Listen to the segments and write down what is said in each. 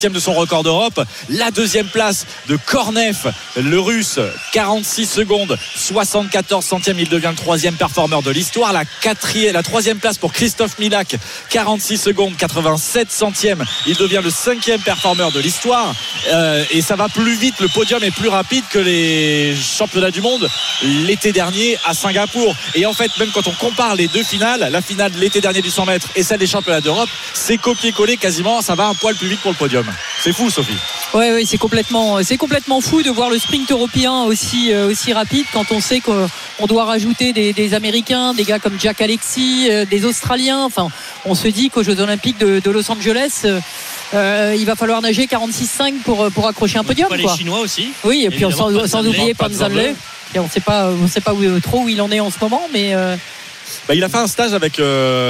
de son record d'Europe. La deuxième place de Kornev, le russe, 46 secondes 74 centièmes, il devient le troisième performeur de l'histoire. La troisième place pour Christophe Milak, 46 secondes 87 centièmes, il devient le cinquième performeur de l'histoire. Et ça va plus vite, le podium est plus rapide que les championnats du monde l'été dernier à Singapour. Et en fait, même quand on compare les deux finales, la finale de l'été dernier du 100 mètres et celle des championnats d'Europe, c'est copier-coller quasiment, ça va un poil plus vite pour le podium. C'est fou, Sophie. Oui, c'est complètement fou de voir le sprint européen aussi rapide quand on sait qu'on doit rajouter des Américains, des gars comme Jack Alexis, des Australiens. Enfin, on se dit qu'aux Jeux Olympiques de Los Angeles, il va falloir nager 46,5 pour accrocher un podium. Les Chinois aussi. Oui, et puis sans oublier Panzanle. Et on ne sait pas trop où il en est en ce moment, mais. Il a fait un stage avec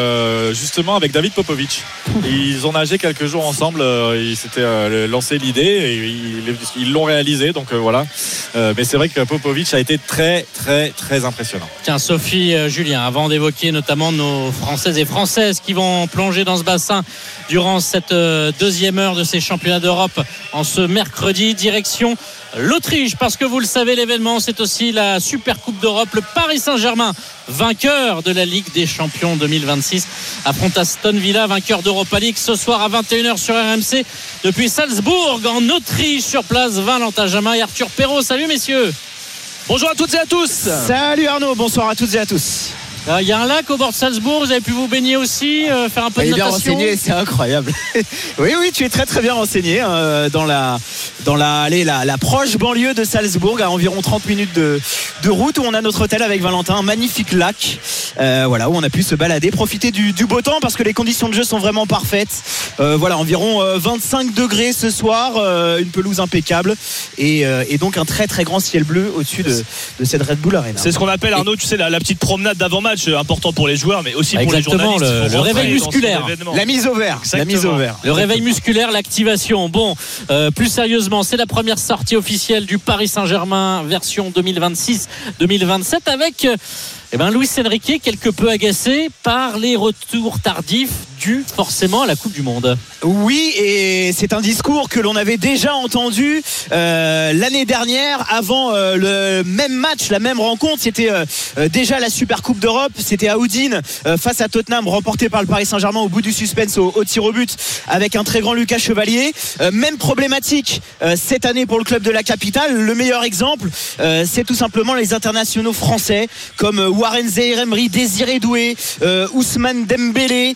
David Popovic. Ils ont nagé quelques jours ensemble. Ils s'étaient lancé l'idée et ils l'ont réalisé. Donc voilà. Mais c'est vrai que Popovic a été très très très impressionnant. Tiens, Sophie, Julien, avant d'évoquer notamment nos Françaises et Françaises qui vont plonger dans ce bassin durant cette deuxième heure de ces championnats d'Europe en ce mercredi, direction l'Autriche, parce que vous le savez, l'événement c'est aussi la Super Coupe d'Europe. Le Paris Saint-Germain, vainqueur de la Ligue des Champions 2026, affronte Aston Villa, vainqueur d'Europa League, ce soir à 21h sur RMC depuis Salzbourg en Autriche. Sur place, Valentin Jamin et Arthur Perrault. Salut messieurs. Bonjour à toutes et à tous. Salut Arnaud, bonsoir à toutes et à tous. Il y a un lac au bord de Salzbourg, vous avez pu vous baigner aussi, faire un peu de natation. Bien renseigné, c'est incroyable. Oui, tu es très très bien renseigné dans la proche banlieue de Salzbourg, à environ 30 minutes de route, où on a notre hôtel avec Valentin, un magnifique lac, où on a pu se balader, profiter du beau temps parce que les conditions de jeu sont vraiment parfaites. Environ 25 degrés ce soir, une pelouse impeccable et donc un très très grand ciel bleu au-dessus de cette Red Bull Arena. C'est ce qu'on appelle, Arnaud, tu sais, la petite promenade d'avant-match, important pour les joueurs mais aussi pour les journalistes. Le réveil musculaire, la mise au vert. Le réveil musculaire, l'activation. Bon, plus sérieusement, c'est la première sortie officielle du Paris Saint-Germain version 2026-2027 avec Luis Enrique quelque peu agacé par les retours tardifs dus forcément à la Coupe du Monde. Oui, et c'est un discours que l'on avait déjà entendu l'année dernière avant le même match, la même rencontre. C'était déjà la Super Coupe d'Europe, c'était à Udine face à Tottenham, remporté par le Paris Saint-Germain au bout du suspense au tir au but avec un très grand Lucas Chevalier. Même problématique cette année pour le club de la capitale. Le meilleur exemple, c'est tout simplement les internationaux français comme Warren Zaïre-Emery, Désiré Doué, Ousmane Dembélé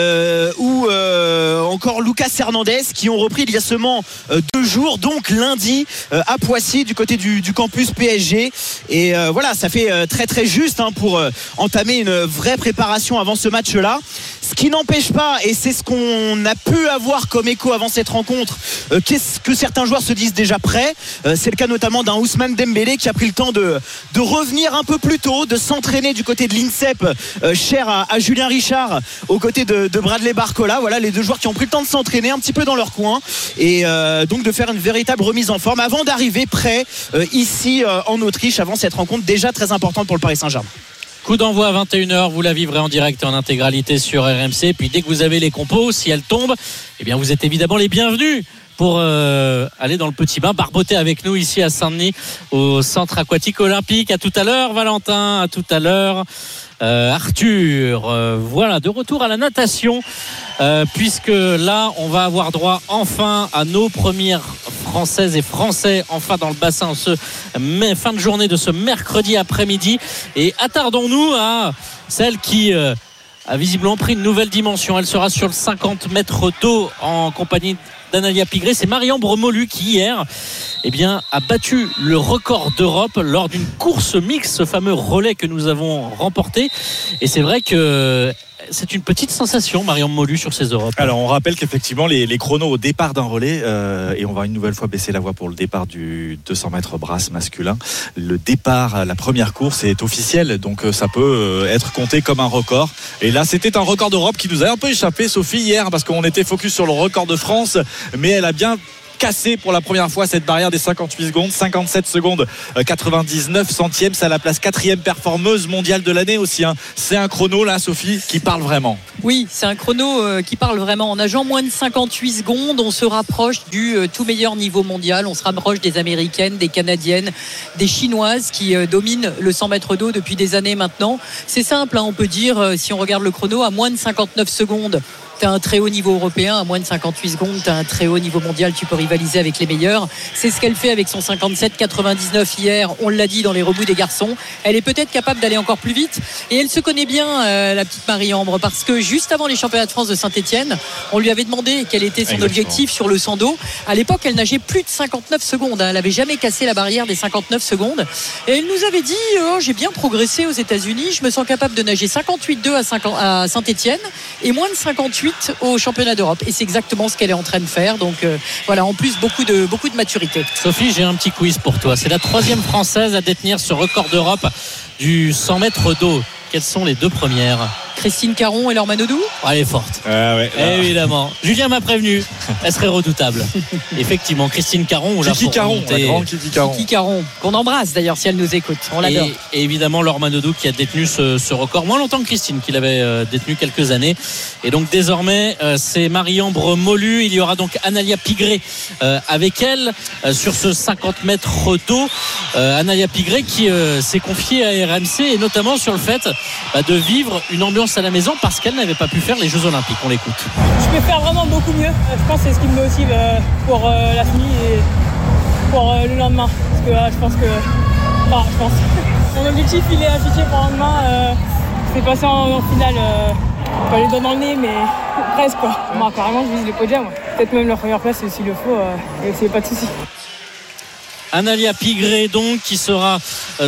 ou encore Lucas Hernandez qui ont repris il y a seulement 2 jours, donc lundi à Poissy du côté du campus PSG. Et ça fait très très juste pour entamer une vraie préparation avant ce match-là. Ce qui n'empêche pas, et c'est ce qu'on a pu avoir comme écho avant cette rencontre, qu'est-ce que certains joueurs se disent déjà prêts. C'est le cas notamment d'un Ousmane Dembélé qui a pris le temps de revenir un peu plus tôt, de s'entraîner du côté de l'INSEP, cher à Julien Richard, aux côtés de Bradley Barcola. Voilà les deux joueurs qui ont pris le temps de s'entraîner un petit peu dans leur coin et donc de faire une véritable remise en forme avant d'arriver prêt ici en Autriche avant cette rencontre déjà très importante pour le Paris Saint-Germain. Coup d'envoi à 21h, vous la vivrez en direct et en intégralité sur RMC. Puis dès que vous avez les compos, si elles tombent, vous êtes évidemment les bienvenus pour aller dans le petit bain, barboter avec nous ici à Saint-Denis au centre aquatique olympique. À tout à l'heure Valentin, à tout à l'heure Arthur. Voilà, de retour à la natation puisque là on va avoir droit enfin à nos premières Françaises et Français enfin dans le bassin fin de journée de ce mercredi après-midi. Et attardons-nous à celle qui a visiblement pris une nouvelle dimension. Elle sera sur le 50 mètres d'eau en compagnie d'Analia Pigré. C'est Marie-Ambre Molu qui hier a battu le record d'Europe lors d'une course mixte, ce fameux relais que nous avons remporté. Et c'est vrai que c'est une petite sensation, Marie-Ambre Molu, sur ces Europes. Alors on rappelle qu'effectivement les chronos au départ d'un relais, et on va une nouvelle fois baisser la voix pour le départ du 200 mètres brasse masculin, le départ, la première course est officielle, donc ça peut être compté comme un record. Et là c'était un record d'Europe qui nous a un peu échappé, Sophie, hier, parce qu'on était focus sur le record de France, mais elle a bien casser pour la première fois cette barrière des 58 secondes, 57 secondes 99 centièmes. C'est à la place 4e performeuse mondiale de l'année aussi, hein. C'est un chrono là, Sophie, qui parle vraiment. Oui, c'est un chrono qui parle vraiment. En nageant moins de 58 secondes, on se rapproche du tout meilleur niveau mondial. On se rapproche des Américaines, des Canadiennes, des Chinoises qui dominent le 100 mètres d'eau depuis des années maintenant. C'est simple, hein, on peut dire, si on regarde le chrono, à moins de 59 secondes, tu as un très haut niveau européen. À moins de 58 secondes, tu as un très haut niveau mondial, tu peux rivaliser avec les meilleurs. C'est ce qu'elle fait avec son 57,99 hier, on l'a dit, dans les rebuts des garçons. Elle est peut-être capable d'aller encore plus vite, et elle se connaît bien, la petite Marie-Ambre, parce que juste avant les championnats de France de Saint-Etienne, on lui avait demandé quel était son objectif sur le 100 dos. À l'époque, elle nageait plus de 59 secondes, hein. Elle n'avait jamais cassé la barrière des 59 secondes, et elle nous avait dit j'ai bien progressé aux États-Unis, je me sens capable de nager 58,2 à Saint-Etienne et moins de 58 au championnat d'Europe, et c'est exactement ce qu'elle est en train de faire. Donc voilà, en plus beaucoup de maturité. Sophie, j'ai un petit quiz pour toi. C'est la 3e française à détenir ce record d'Europe du 100 mètres d'eau. Quelles sont les 2 premières? Christine Caron et Laure Manodou. Elle est forte. Ouais, évidemment. Julien m'a prévenu. Elle serait redoutable. Effectivement, Christine Caron. Kiki Caron, la grande Kiki Caron. Kiki Caron, qu'on embrasse d'ailleurs si elle nous écoute. On l'adore. Et évidemment, Laure Manodou qui a détenu ce record moins longtemps que Christine, qui l'avait détenu quelques années. Et donc désormais, c'est Marie-Ambre Molu. Il y aura donc Analia Pigré avec elle sur ce 50 mètres d'eau. Analia Pigré qui s'est confiée à RMC, et notamment sur le fait de vivre une ambiance à la maison parce qu'elle n'avait pas pu faire les Jeux Olympiques. On l'écoute. Je peux faire vraiment beaucoup mieux. Je pense que c'est ce qui me motive pour la finale et pour le lendemain. Parce que je pense. Mon objectif, il est affiché pour le lendemain. C'est passer en finale. Pas les doigts dans le nez, mais presque quoi. Moi, apparemment, je vise le podium. Peut-être même la première place s'il le faut. Et c'est pas de souci. Analia Pigré donc qui sera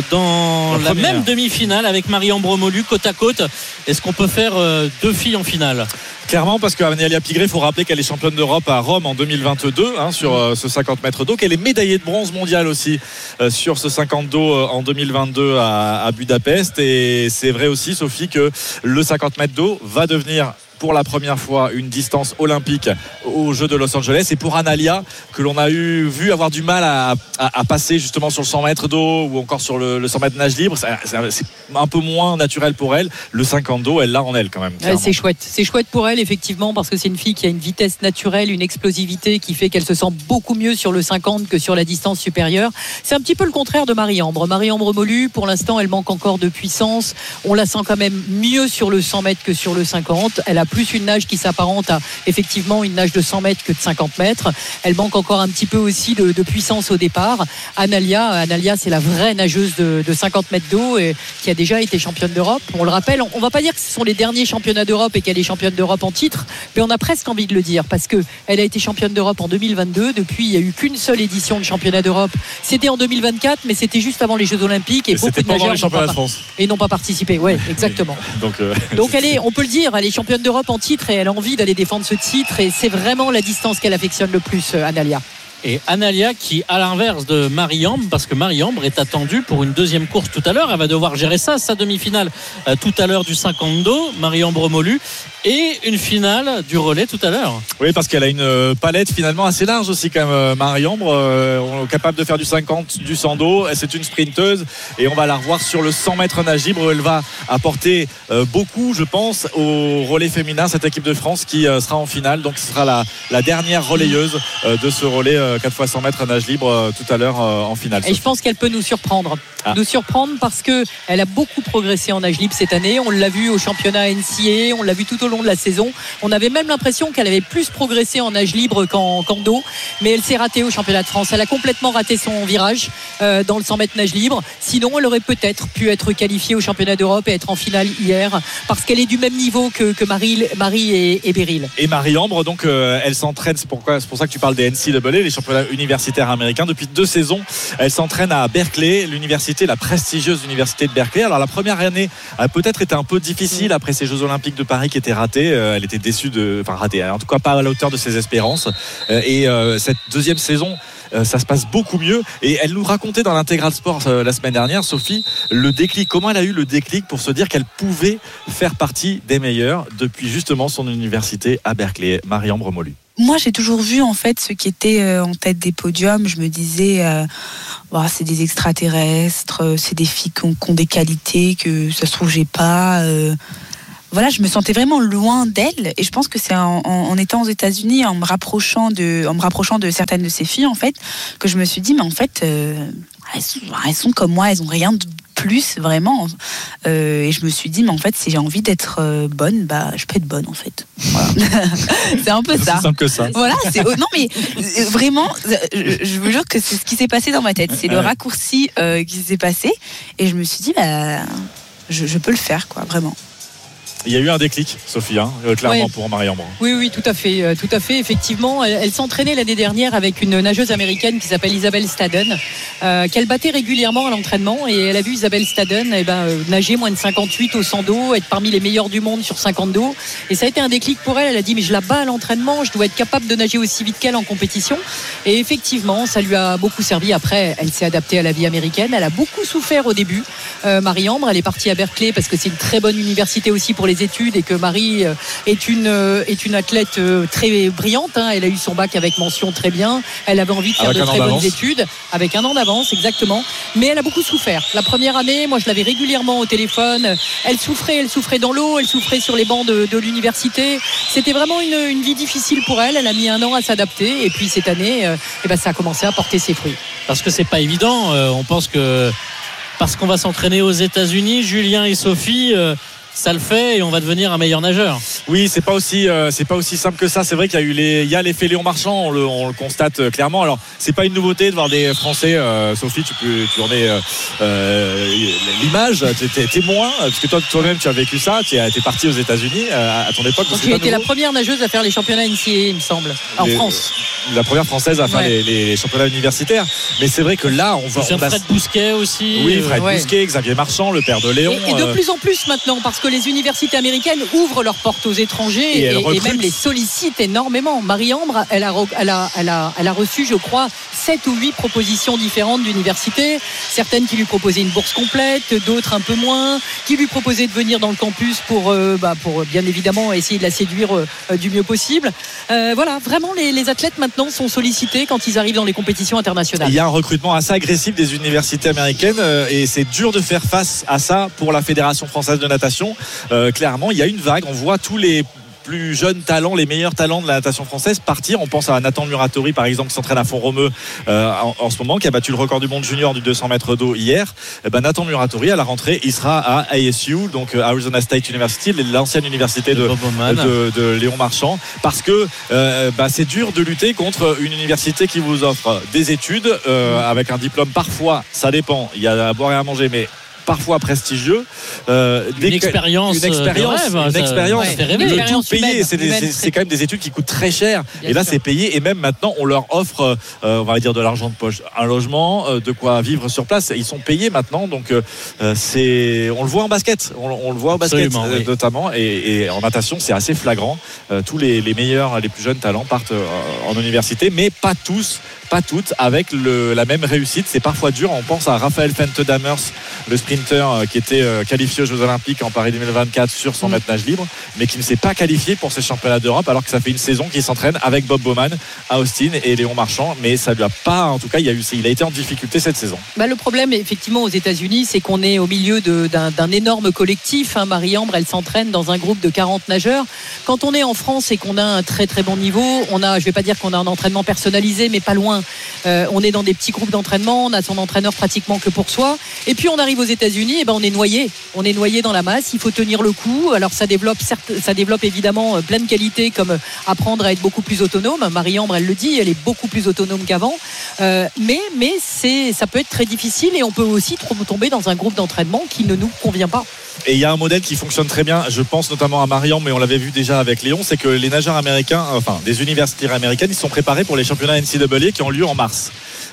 dans la même demi-finale avec Marie-Ambre Molu côte à côte. Est-ce qu'on peut faire 2 filles en finale? Clairement, parce qu'Analia Pigré, il faut rappeler qu'elle est championne d'Europe à Rome en 2022 sur ce 50 mètres d'eau, qu'elle est médaillée de bronze mondiale aussi sur ce 50 d'eau en 2022 à Budapest. Et c'est vrai aussi, Sophie, que le 50 mètres d'eau va devenir pour la première fois une distance olympique aux Jeux de Los Angeles. Et pour Analia, que l'on a vu avoir du mal à passer justement sur le 100 mètres d'eau ou encore sur le 100 mètres nage libre, c'est un peu moins naturel pour elle. Le 50 d'eau, elle l'a en elle quand même. C'est chouette pour elle effectivement, parce que c'est une fille qui a une vitesse naturelle, une explosivité qui fait qu'elle se sent beaucoup mieux sur le 50 que sur la distance supérieure. C'est un petit peu le contraire de Marie-Ambre. Marie-Ambre Molu, pour l'instant, elle manque encore de puissance. On la sent quand même mieux sur le 100 mètres que sur le 50. Elle a plus une nage qui s'apparente à effectivement une nage de 100 mètres que de 50 mètres. Elle manque encore un petit peu aussi de puissance au départ. Analia, c'est la vraie nageuse de 50 mètres d'eau et qui a déjà été championne d'Europe. On le rappelle, on va pas dire que ce sont les derniers championnats d'Europe et qu'elle est championne d'Europe en titre, mais on a presque envie de le dire parce que elle a été championne d'Europe en 2022. Depuis, il n'y a eu qu'une seule édition de championnat d'Europe. C'était en 2024, mais c'était juste avant les Jeux Olympiques et beaucoup de nageurs n'ont pas participé. Ouais, exactement. Donc elle est, on peut le dire, elle est championne d'Europe en titre et elle a envie d'aller défendre ce titre, et c'est vraiment la distance qu'elle affectionne le plus, Analia. Et Analia qui, à l'inverse de Marie-Ambre, parce que Marie-Ambre est attendue pour une deuxième course tout à l'heure, elle va devoir gérer ça, sa demi-finale tout à l'heure du 50 d'eau, Marie-Ambre Molu, et une finale du relais tout à l'heure. Oui, parce qu'elle a une palette finalement assez large aussi quand même, Marie-Ambre, capable de faire du 50, du 100 d'eau. C'est une sprinteuse et on va la revoir sur le 100 mètres nage libre où elle va apporter beaucoup, je pense, au relais féminin, cette équipe de France qui sera en finale. Donc ce sera la dernière relayeuse de ce relais 4x100 mètres nage libre tout à l'heure en finale. Et je pense qu'elle peut nous surprendre. Nous surprendre parce qu'elle a beaucoup progressé en nage libre cette année. On l'a vu au championnat NCAA, on l'a vu tout au long de la saison. On avait même l'impression qu'elle avait plus progressé en nage libre qu'en dos, mais elle s'est ratée au championnat de France. Elle a complètement raté son virage dans le 100 mètres nage libre. Sinon, elle aurait peut-être pu être qualifiée au championnat d'Europe et être en finale hier, parce qu'elle est du même niveau que Marie et Beryl. Et Marie-Ambre, donc elle s'entraîne, c'est pour ça que tu parles des NCAA, les championnats universitaires américains. Depuis 2 saisons, elle s'entraîne à Berkeley, la prestigieuse université de Berkeley. Alors la première année a peut-être été un peu difficile après ces Jeux Olympiques de Paris qui étaient ratés. Elle était déçue en tout cas pas à la hauteur de ses espérances. Et cette deuxième saison ça se passe beaucoup mieux. Et elle nous racontait dans l'Intégral Sport la semaine dernière, Sophie, le déclic. Comment elle a eu le déclic pour se dire qu'elle pouvait faire partie des meilleurs depuis justement son université à Berkeley. Marie-Ambre Mollu. Moi, j'ai toujours vu en fait ceux qui étaient en tête des podiums. Je me disais, c'est des extraterrestres, c'est des filles qui ont des qualités que ça se trouve j'ai pas. Voilà, je me sentais vraiment loin d'elle, et je pense que c'est en étant aux États-Unis, en me rapprochant de certaines de ces filles en fait, que je me suis dit, mais en fait, elles sont comme moi, elles ont rien de plus vraiment, et je me suis dit, mais en fait, si j'ai envie d'être bonne, je peux être bonne en fait. Voilà. C'est un peu ça. C'est simple que ça. Voilà, non mais vraiment, je vous jure que c'est ce qui s'est passé dans ma tête. C'est le raccourci qui s'est passé, et je me suis dit, je peux le faire, quoi, vraiment. Il y a eu un déclic, Sophie, clairement, pour Marie-Ambre. Oui, tout à fait. Effectivement, elle s'entraînait l'année dernière avec une nageuse américaine qui s'appelle Isabelle Staden, qu'elle battait régulièrement à l'entraînement, et elle a vu Isabelle Staden nager moins de 58 au 100 dos, être parmi les meilleurs du monde sur 50 dos, et ça a été un déclic pour elle. Elle a dit, mais je la bats à l'entraînement, je dois être capable de nager aussi vite qu'elle en compétition, et effectivement, ça lui a beaucoup servi. Après, elle s'est adaptée à la vie américaine. Elle a beaucoup souffert au début, Marie-Ambre. Elle est partie à Berkeley parce que c'est une très bonne université aussi pour les études, et que Marie est une athlète très brillante. Elle a eu son bac avec mention très bien. Elle avait envie de faire de très bonnes études, avec un an d'avance, exactement. Mais elle a beaucoup souffert. La première année, moi je l'avais régulièrement au téléphone. Elle souffrait dans l'eau, elle souffrait sur les bancs de l'université. C'était vraiment une vie difficile pour elle. Elle a mis un an à s'adapter, et puis cette année, ça a commencé à porter ses fruits. Parce que c'est pas évident. On pense que parce qu'on va s'entraîner aux États-Unis, Julien et Sophie, ça le fait et on va devenir un meilleur nageur. Oui, c'est pas aussi simple que ça. C'est vrai qu'il y a l'effet Léon Marchand, on le constate clairement. Alors c'est pas une nouveauté de voir des Français. Sophie, tu en es l'image, t'es témoin, parce que toi-même tu as vécu ça. Tu es parti aux États-Unis à ton époque. Donc tu as été la première nageuse à faire les championnats NCAA, il me semble, en France. La première française à faire les championnats universitaires. Mais c'est vrai que là, on voit Fred Bousquet aussi. Oui, Fred Bousquet, Xavier Marchand, le père de Léon. Et de plus en plus maintenant, parce que les universités américaines ouvrent leurs portes aux étrangers et même les sollicitent énormément. Marie-Ambre, elle a reçu, je crois, 7 ou 8 propositions différentes d'universités. Certaines qui lui proposaient une bourse complète, d'autres un peu moins, qui lui proposaient de venir dans le campus pour bien évidemment essayer de la séduire du mieux possible. Voilà, vraiment les athlètes maintenant sont sollicités quand ils arrivent dans les compétitions internationales. Il y a un recrutement assez agressif des universités américaines, et c'est dur de faire face à ça pour la Fédération française de natation. Clairement, il y a une vague. On voit tous les plus jeunes talents, les meilleurs talents de la natation française partir. On pense à Nathan Muratori par exemple, qui s'entraîne à Font-Romeu en ce moment, qui a battu le record du monde junior du 200 mètres d'eau hier. Nathan Muratori, à la rentrée, il sera à ASU, donc Arizona State University, l'ancienne université de Léon Marchand, parce que c'est dur de lutter contre une université qui vous offre des études avec un diplôme, parfois, ça dépend, il y a à boire et à manger, mais parfois prestigieux, une expérience le tout payé. C'est quand même des études qui coûtent très cher, et là c'est payé, et même maintenant on leur offre on va dire de l'argent de poche, un logement, de quoi vivre sur place. Ils sont payés maintenant, donc on le voit en basket, on le voit au basket notamment, et en natation c'est assez flagrant. Tous les meilleurs, les plus jeunes talents partent en université, mais pas toutes avec la même réussite. C'est parfois dur. On pense à Raphaël Fente-Damers, le sprinter qui était qualifié aux Jeux Olympiques en Paris 2024 sur 100 mètres nage libre, mais qui ne s'est pas qualifié pour ces championnats d'Europe, alors que ça fait une saison qu'il s'entraîne avec Bob Bowman à Austin et Léon Marchand, mais ça lui a pas, en tout cas il a été en difficulté cette saison. Le problème effectivement aux États-Unis, c'est qu'on est au milieu d'un énorme collectif. Marie-Ambre, elle s'entraîne dans un groupe de 40 nageurs. Quand on est en France et qu'on a un très très bon niveau, je vais pas dire qu'on a un entraînement personnalisé, mais pas loin. On est dans des petits groupes d'entraînement, on a son entraîneur pratiquement que pour soi, et puis on arrive aux États-Unis, et on est noyé dans la masse. Il faut tenir le coup. Alors ça développe évidemment plein de qualités, comme apprendre à être beaucoup plus autonome. Marie-Ambre, elle le dit, elle est beaucoup plus autonome qu'avant, mais ça peut être très difficile, et on peut aussi tomber dans un groupe d'entraînement qui ne nous convient pas. Et il y a un modèle qui fonctionne très bien, je pense notamment à Marie-Ambre, mais on l'avait vu déjà avec Léon, c'est que les nageurs américains, des universitaires américaines, ils sont préparés pour les championnats NCAA qui ont lieu en mars.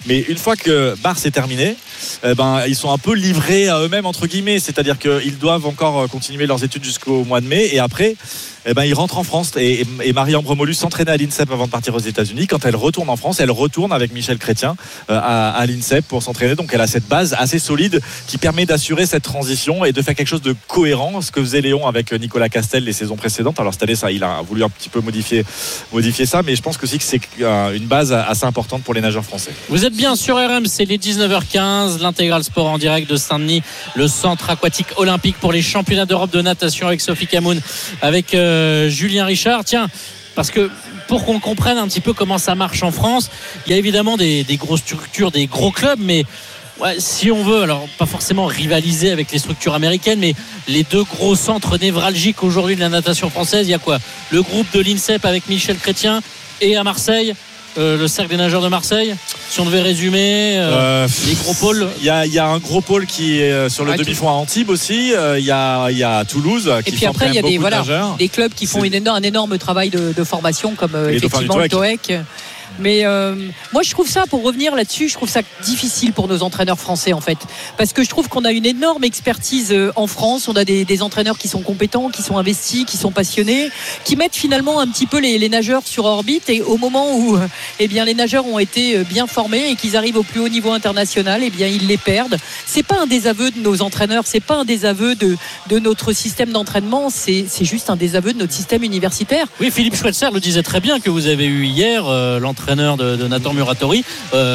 Mais une fois que Mars est terminé, ils sont un peu livrés à eux-mêmes entre guillemets, c'est-à-dire qu'ils doivent encore continuer leurs études jusqu'au mois de mai et après ils rentrent en France et Marie-Ambre Molus s'entraînait à l'INSEP avant de partir aux États-Unis. Quand elle retourne en France, elle retourne avec Michel Chrétien à l'INSEP pour s'entraîner. Donc elle a cette base assez solide qui permet d'assurer cette transition et de faire quelque chose de cohérent, ce que faisait Léon avec Nicolas Castel les saisons précédentes. Alors cette année, il a voulu un petit peu modifier ça, mais je pense aussi que c'est une base assez importante pour les nageurs français. Vous êtes bien sur RMC, les 19h15, l'intégral sport en direct de Saint-Denis, le centre aquatique olympique pour les championnats d'Europe de natation avec Sophie Camoun, avec Julien Richard. Tiens, parce que pour qu'on comprenne un petit peu comment ça marche en France, il y a évidemment des grosses structures, des gros clubs, mais si on veut, alors pas forcément rivaliser avec les structures américaines, mais les deux gros centres névralgiques aujourd'hui de la natation française, il y a quoi? Le groupe de l'INSEP avec Michel Chrétien et à Marseille le cercle des nageurs de Marseille, si on devait résumer les gros pôles. Il y a un gros pôle qui est sur le demi-fond à Antibes aussi. Il y a Toulouse qui et puis après il y a des clubs qui font un énorme travail de formation comme effectivement le TOEC. Mais moi je trouve ça, pour revenir là-dessus, je trouve ça difficile pour nos entraîneurs français en fait, parce que je trouve qu'on a une énorme expertise en France. On a des entraîneurs qui sont compétents, qui sont investis, qui sont passionnés, qui mettent finalement un petit peu les nageurs sur orbite, et au moment où les nageurs ont été bien formés et qu'ils arrivent au plus haut niveau international, ils les perdent. C'est pas un désaveu de nos entraîneurs, c'est pas un désaveu de notre système d'entraînement, c'est juste un désaveu de notre système universitaire. Oui, Philippe Schweitzer le disait très bien, que vous avez eu hier, l'entraîneur de Nathan Muratori.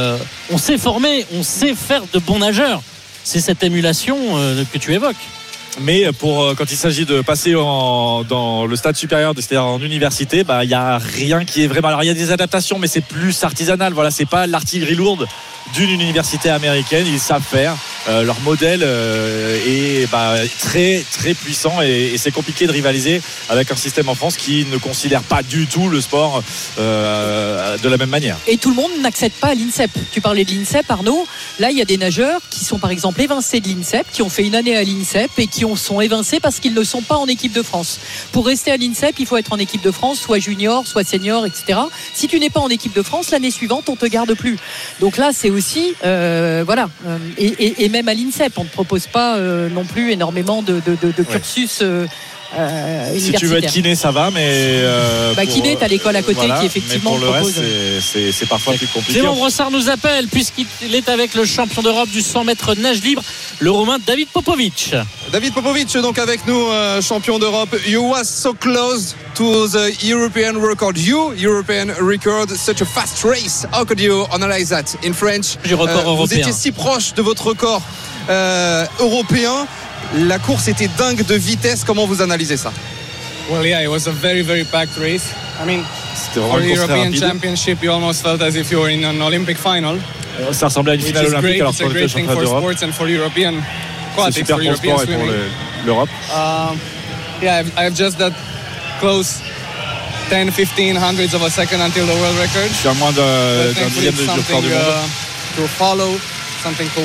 On sait former, on sait faire de bons nageurs. C'est cette émulation que tu évoques. Mais quand il s'agit de passer dans le stade supérieur, c'est-à-dire en université, il n'y a rien qui est vraiment. Alors il y a des adaptations, mais c'est plus artisanal. Voilà, c'est pas l'artillerie lourde d'une université américaine. Ils savent faire. Leur modèle est très très puissant et c'est compliqué de rivaliser avec un système en France qui ne considère pas du tout le sport de la même manière. Et tout le monde n'accède pas à l'INSEP. Tu parlais de l'INSEP, Arnaud. Là, il y a des nageurs qui sont par exemple évincés de l'INSEP, qui ont fait une année à l'INSEP et qui sont évincés parce qu'ils ne sont pas en équipe de France. Pour rester à l'INSEP, il faut être en équipe de France, soit junior, soit senior, etc. Si tu n'es pas en équipe de France, l'année suivante, on ne te garde plus. Donc là, c'est aussi et même à l'INSEP, on ne propose pas non plus énormément de cursus si tu veux être kiné, ça va, mais kiné, t'as l'école à côté qui effectivement mais pour le propose. Reste, c'est parfois plus compliqué. Clément Brossard nous appelle puisqu'il est avec le champion d'Europe du 100 mètres nage libre, le Roumain David Popovic. David Popovic, donc avec nous, champion d'Europe. You was so close to the European record. European record, such a fast race. How could you analyze that in French? Du record européen. Vous étiez si proche de votre record européen. La course était dingue de vitesse. Comment vous analysez ça? Well, yeah, it was a very, very packed race. I mean, for the European Championship, you almost felt as if you were in an Olympic final. Ça ressemblait à une finale olympique. Alors it's a great thing for sports and for European c'est super pour sport et pour l'Europe. Yeah, I've just that close 10, 15 hundredths of a second until the world record. Je suis à moins d'un dixième du record du monde. To follow, something to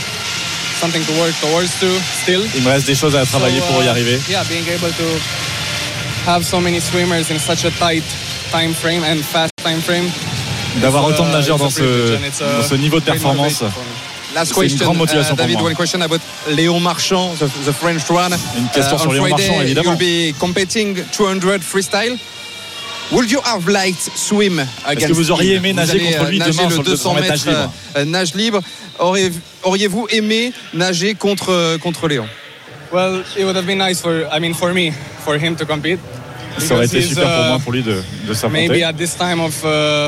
work towards still. Il me reste des choses à travailler pour y arriver. Yeah, being able to have so many swimmers in such a tight time frame and fast time frame. D'avoir autant de nageurs dans ce niveau de performance. Last question, une grande motivation David, pour moi. one question about Léon Marchand, the French one. Une question sur Léon Marchand, évidemment. You'll be competing 200 freestyle. Would you have liked swim against Est-ce que vous auriez aimé nager contre lui demain sur le 200 mètres nage libre? Auriez-vous aimé nager contre Léon? Well, it would have been nice for him to compete. Ça aurait été super pour moi, pour lui de s'affronter. Maybe at this time of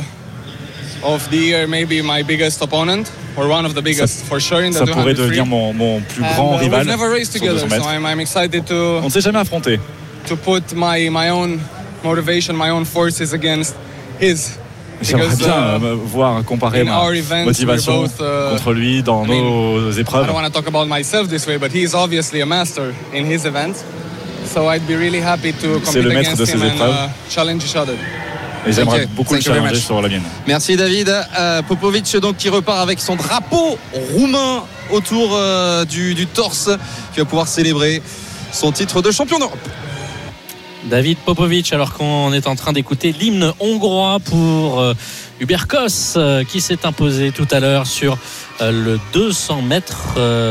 the year, maybe my biggest opponent or one of the biggest for sure in the 200 Ça pourrait devenir mon plus grand rival. We've never raced together, so I'm excited to. On ne s'est jamais affronté. To put my own motivation, my own forces against his. J'aimerais bien comparer ma motivation contre lui dans nos épreuves. I don't want to talk about myself this way, but he is obviously a master in his events. So I'd be really happy to compete against him and challenge each other. Et j'aimerais beaucoup le challenger sur la mienne. Merci David. Popovic donc qui repart avec son drapeau roumain autour du torse, qui va pouvoir célébrer son titre de champion d'Europe. David Popovic, alors qu'on est en train d'écouter l'hymne hongrois pour Hubert Kos qui s'est imposé tout à l'heure sur le 200 mètres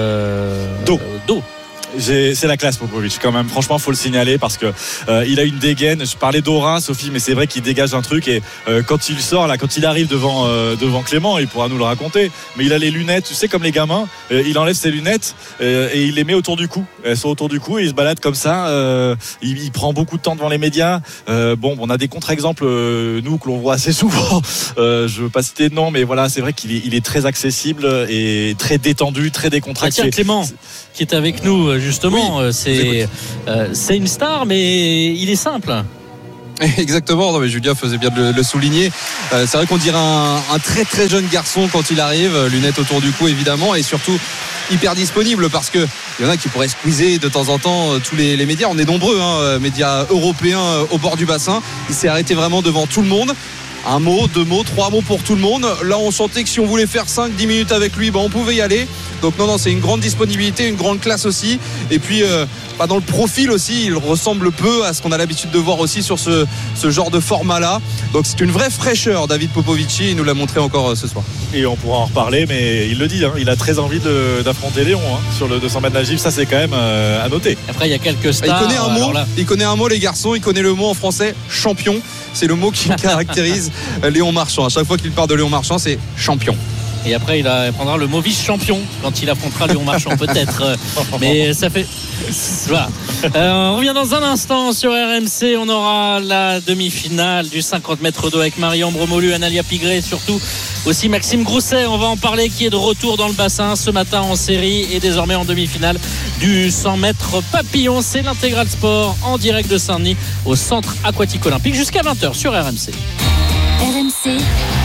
d'eau. C'est la classe Popovic quand même, franchement faut le signaler parce que il a une dégaine. Je parlais d'aura Sophie, mais c'est vrai qu'il dégage un truc et quand il sort là, quand il arrive devant Clément, il pourra nous le raconter, mais il a les lunettes, tu sais, comme les gamins, il enlève ses lunettes et il les met autour du cou, elles sont autour du cou et il se balade comme ça, il prend beaucoup de temps devant les médias. On a des contre-exemples nous que l'on voit assez souvent, je veux pas citer de nom, mais voilà, c'est vrai qu'il est très accessible et très détendu, très décontracté. Tiens, Clément qui est avec nous justement, oui, c'est une star, mais il est simple. Exactement, non mais Julien faisait bien de le souligner. C'est vrai qu'on dirait un très très jeune garçon quand il arrive, lunettes autour du cou évidemment, et surtout hyper disponible parce que il y en a qui pourraient squeezer de temps en temps tous les médias. On est nombreux, médias européens au bord du bassin. Il s'est arrêté vraiment devant tout le monde. Un mot, 2 mots, 3 mots pour tout le monde. Là on sentait que si on voulait faire 5-10 minutes avec lui, on pouvait y aller. Donc non, c'est une grande disponibilité, une grande classe aussi. Et puis dans le profil aussi, il ressemble peu à ce qu'on a l'habitude de voir aussi sur ce genre de format-là. Donc c'est une vraie fraîcheur, David Popovic, il nous l'a montré encore ce soir. Et on pourra en reparler, mais il le dit, il a très envie d'affronter Léon sur le 200 mètres nagif, ça c'est quand même à noter. Après il y a quelques stars. Il connaît un mot les garçons, il connaît le mot en français, champion. C'est le mot qui caractérise Léon Marchand. À chaque fois qu'il parle de Léon Marchand, c'est champion. Et après, il prendra le mot vice-champion quand il affrontera Léon Marchand, peut-être. Mais ça fait. Voilà. On revient dans un instant sur RMC. On aura la demi-finale du 50 mètres d'eau avec Marie-Ambre Bromolu, Analia Pigré, surtout aussi Maxime Grousset. On va en parler, qui est de retour dans le bassin ce matin en série et désormais en demi-finale du 100 mètres papillon. C'est l'Intégral Sport en direct de Saint-Denis au Centre Aquatique Olympique jusqu'à 20h sur RMC. RMC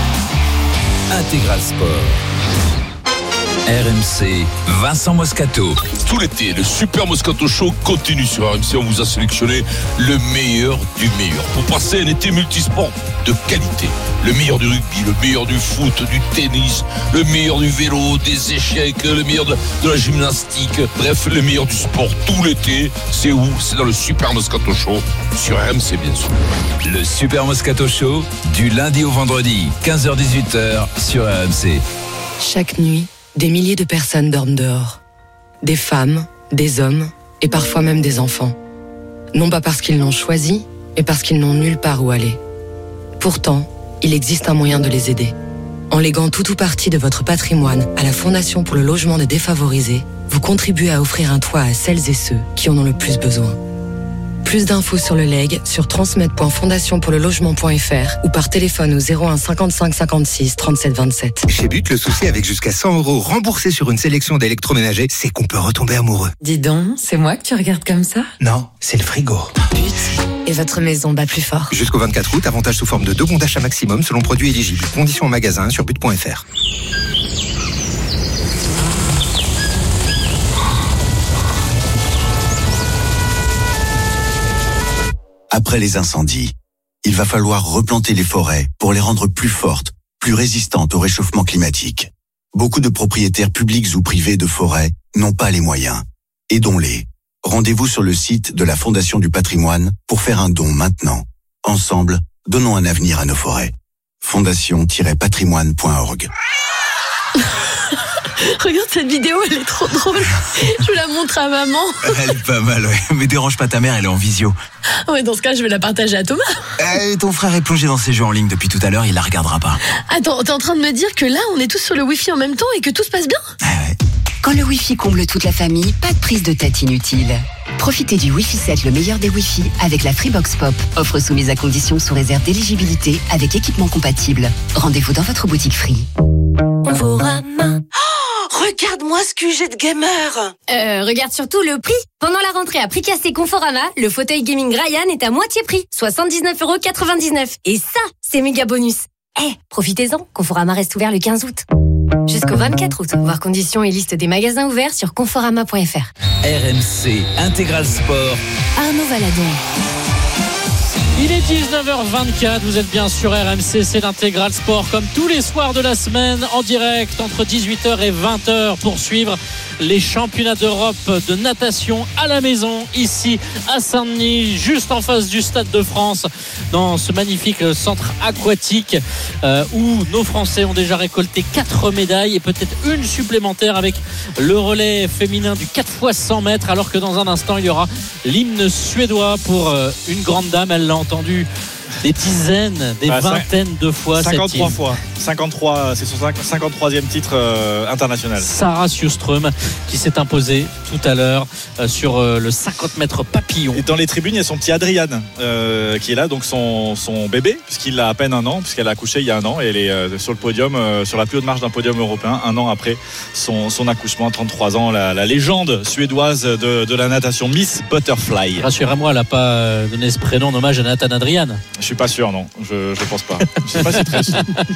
Intégral Sport. RMC, Vincent Moscato. Tout l'été, le Super Moscato Show continue sur RMC. On vous a sélectionné le meilleur du meilleur pour passer un été multisport de qualité. Le meilleur du rugby, le meilleur du foot, du tennis, le meilleur du vélo, des échecs, le meilleur de la gymnastique. Bref, le meilleur du sport tout l'été. C'est où? C'est dans le Super Moscato Show sur RMC, bien sûr. Le Super Moscato Show, du lundi au vendredi, 15h-18h sur RMC. Chaque nuit, des milliers de personnes dorment dehors. Des femmes, des hommes et parfois même des enfants. Non pas parce qu'ils l'ont choisi, mais parce qu'ils n'ont nulle part où aller. Pourtant, il existe un moyen de les aider. En léguant tout ou partie de votre patrimoine à la Fondation pour le logement des défavorisés, vous contribuez à offrir un toit à celles et ceux qui en ont le plus besoin. Plus d'infos sur le legs sur transmet.fondationpourlelogement.fr ou par téléphone au 01 55 56 37 27. Chez But, le souci avec jusqu'à 100 € remboursés sur une sélection d'électroménagers, c'est qu'on peut retomber amoureux. Dis donc, c'est moi que tu regardes comme ça? Non, c'est le frigo. But, et votre maison bat plus fort. Jusqu'au 24 août, avantage sous forme de 2 bons d'achat maximum selon produit éligible. Conditions en magasin sur but.fr. Après les incendies, il va falloir replanter les forêts pour les rendre plus fortes, plus résistantes au réchauffement climatique. Beaucoup de propriétaires publics ou privés de forêts n'ont pas les moyens. Aidons-les. Rendez-vous sur le site de la Fondation du Patrimoine pour faire un don maintenant. Ensemble, donnons un avenir à nos forêts. fondation-patrimoine.org. Regarde cette vidéo, elle est trop drôle. Je la montre à maman. Elle est pas mal, ouais. Mais dérange pas ta mère, elle est en visio. Ouais, dans ce cas, je vais la partager à Thomas. Ton frère est plongé dans ses jeux en ligne depuis tout à l'heure, il la regardera pas. Attends, t'es en train de me dire que là, on est tous sur le Wi-Fi en même temps et que tout se passe bien? Ouais. Quand le Wi-Fi comble toute la famille, pas de prise de tête inutile. Profitez du Wi-Fi 7, le meilleur des Wi-Fi, avec la Freebox Pop. Offre soumise à conditions sous réserve d'éligibilité avec équipement compatible. Rendez-vous dans votre boutique Free. Conforama. Regarde-moi ce QG de gamer. Regarde surtout le prix. Pendant la rentrée à prix cassé Conforama, le fauteuil gaming Ryan est à moitié prix, 79,99 €. Et ça, c'est méga bonus. Profitez-en, Conforama reste ouvert le 15 août. Jusqu'au 24 août. Voir conditions et liste des magasins ouverts sur conforama.fr. RMC Intégral Sport. Arnaud Valadon. Il est 19h24, vous êtes bien sur RMC, c'est l'intégral sport comme tous les soirs de la semaine en direct entre 18h et 20h pour suivre les championnats d'Europe de natation à la maison ici à Saint-Denis, juste en face du Stade de France, dans ce magnifique centre aquatique où nos Français ont déjà récolté 4 médailles et peut-être une supplémentaire avec le relais féminin du 4x100 mètres, alors que dans un instant il y aura l'hymne suédois pour une grande dame. Elle l'a entendu des dizaines, des vingtaines de fois. 53 fois. 53, c'est son 53e titre international. Sarah Sjöström qui s'est imposée tout à l'heure sur le 50 mètres papillon. Et dans les tribunes, il y a son petit Adrian qui est là, donc son bébé, puisqu'il a à peine un an, puisqu'elle a accouché il y a un an, et elle est sur le podium, sur la plus haute marche d'un podium européen, un an après son accouchement à 33 ans. La légende suédoise de la natation, Miss Butterfly. Rassurez-moi, elle n'a pas donné ce prénom en hommage à Nathan Adrian. Je suis pas sûr, non. Je pense pas. Je sais pas si c'est très.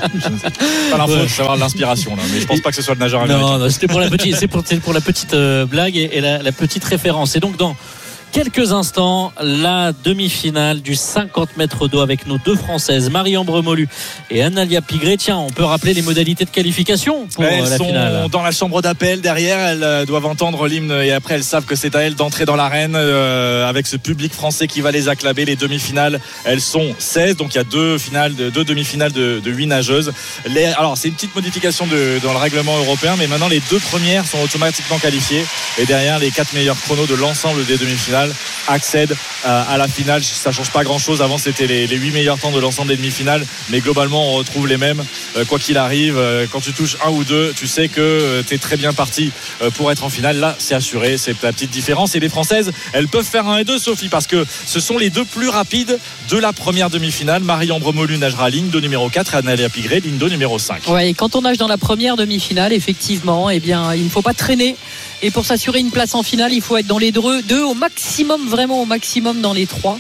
Pas l'info de savoir l'inspiration là, mais je pense pas que ce soit le nageur américain. Non, c'était pour la petite blague et la petite référence. Et donc dans quelques instants, la demi-finale du 50 mètres d'eau avec nos deux Françaises, Marie-Ambre Molu et Analia Pigré. Tiens, on peut rappeler les modalités de qualification pour la finale. Elles sont dans la chambre d'appel derrière, elles doivent entendre l'hymne et après elles savent que c'est à elles d'entrer dans l'arène avec ce public français qui va les acclamer. Les demi-finales, elles sont 16, donc il y a deux demi-finales de 8 nageuses. Alors c'est une petite modification dans le règlement européen, mais maintenant les 2 premières sont automatiquement qualifiées et derrière les 4 meilleurs chronos de l'ensemble des demi-finales accèdent à la finale. Ça change pas grand chose. Avant c'était les 8 meilleurs temps de l'ensemble des demi-finales, mais globalement on retrouve les mêmes quoi qu'il arrive. Quand tu touches 1 ou 2, tu sais que tu es très bien parti pour être en finale. Là c'est assuré, c'est la petite différence. Et les Françaises, elles peuvent faire 1 et 2, Sophie, parce que ce sont les 2 plus rapides de la première demi-finale. Marie-Ambre Molu nagera ligne d'eau numéro 4 et Analia Pigré ligne d'eau numéro 5. Ouais, et quand on nage dans la première demi-finale, effectivement, eh bien, il ne faut pas traîner. Et pour s'assurer une place en finale, il faut être dans les 2 au maximum, vraiment au maximum dans les 3.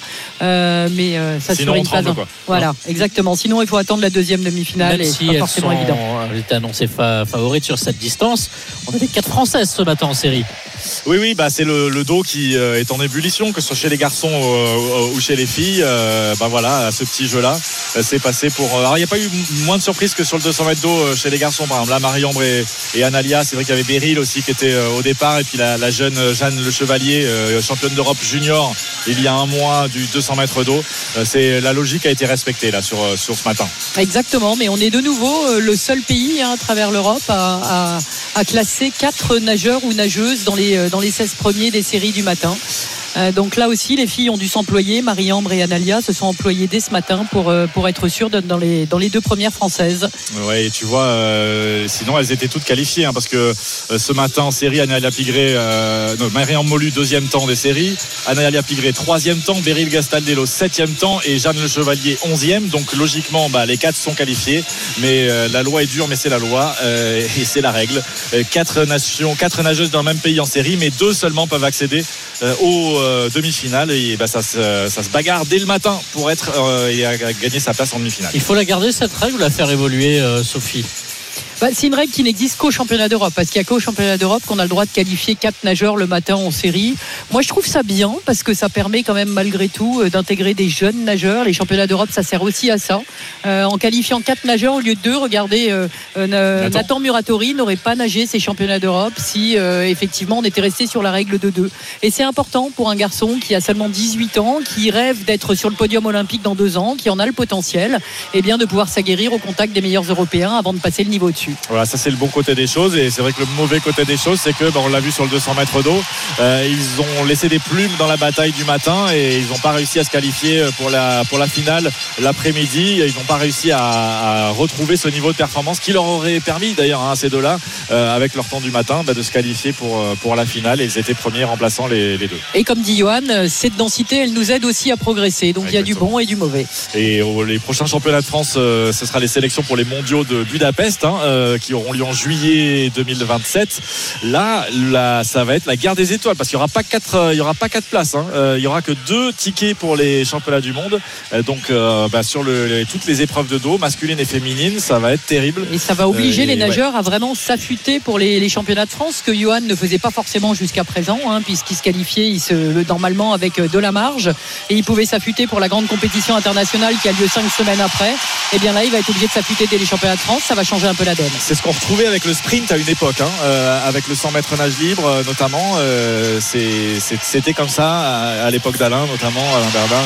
Mais s'assurer une place. Voilà, non. Exactement. Sinon, il faut attendre la deuxième demi-finale. Même et si c'est pas forcément évident. Elle était annoncée favorite sur cette distance. On avait 4 Françaises ce matin en série. Oui, c'est le dos qui est en ébullition, que ce soit chez les garçons ou chez les filles. Voilà, ce petit jeu-là, c'est passé pour. Alors, il n'y a pas eu moins de surprises que sur le 200 mètres d'eau chez les garçons. Par exemple, là, Marie-Ambre et Analia, c'est vrai qu'il y avait Beryl aussi qui était au départ, et puis la jeune Jeanne Le Chevalier, championne d'Europe junior il y a un mois du 200 mètres d'eau. C'est la logique a été respectée là sur ce matin. Exactement, mais on est de nouveau le seul pays à travers l'Europe à classer 4 nageurs ou nageuses dans les 16 premiers des séries du matin. Donc là aussi, les filles ont dû s'employer. Marie-Ambre et Analia se sont employées dès ce matin pour être sûres dans les 2 premières françaises. Ouais, et tu vois, sinon elles étaient toutes qualifiées, parce que ce matin en série, Analia Pigré, Marie-Ambre Molu 2e temps des séries, Analia Pigré 3e temps, Beryl Gastaldello 7e temps et Jeanne Le Chevalier 11e. Donc logiquement, les 4 sont qualifiés, mais la loi est dure, mais c'est la loi et c'est la règle. 4 nageuses dans le même pays en série, mais 2 seulement peuvent accéder aux demi-finale, et ça se bagarre dès le matin pour être et gagner sa place en demi-finale. Il faut la garder cette règle ou la faire évoluer, Sophie? C'est une règle qui n'existe qu'au championnat d'Europe, parce qu'il n'y a qu'au championnat d'Europe qu'on a le droit de qualifier 4 nageurs le matin en série. Moi je trouve ça bien, parce que ça permet quand même malgré tout d'intégrer des jeunes nageurs. Les championnats d'Europe, ça sert aussi à ça. En qualifiant 4 nageurs au lieu de 2, regardez, Nathan Muratori n'aurait pas nagé ces championnats d'Europe si effectivement on était resté sur la règle de 2. Et c'est important pour un garçon qui a seulement 18 ans, qui rêve d'être sur le podium olympique dans 2 ans, qui en a le potentiel, et bien de pouvoir s'aguerrir au contact des meilleurs Européens avant de passer le niveau dessus. Voilà, ça c'est le bon côté des choses, et c'est vrai que le mauvais côté des choses, c'est que on l'a vu sur le 200 mètres d'eau, ils ont laissé des plumes dans la bataille du matin et ils n'ont pas réussi à se qualifier pour la finale l'après-midi. Ils n'ont pas réussi à retrouver ce niveau de performance qui leur aurait permis d'ailleurs à ces 2-là avec leur temps du matin de se qualifier pour la finale, et ils étaient premiers remplaçant les 2. Et comme dit Johan, cette densité elle nous aide aussi à progresser, donc il y a du bon et du mauvais. Et les prochains championnats de France, ce sera les sélections pour les mondiaux de Budapest, qui auront lieu en juillet 2027. Là, ça va être la guerre des étoiles parce qu'il n'y aura pas 4 places. Il n'y aura que 2 tickets pour les championnats du monde. Donc sur toutes les épreuves de dos, masculines et féminines, ça va être terrible. Et ça va obliger les nageurs à vraiment s'affûter pour les championnats de France, que Johan ne faisait pas forcément jusqu'à présent, puisqu'il se qualifiait normalement avec de la marge, et il pouvait s'affûter pour la grande compétition internationale qui a lieu 5 semaines après. Et bien là, il va être obligé de s'affûter dès les championnats de France. Ça va changer un peu la donne. C'est ce qu'on retrouvait avec le sprint à une époque, avec le 100 mètres nage libre notamment. C'était comme ça à l'époque d'Alain, notamment Alain Bernard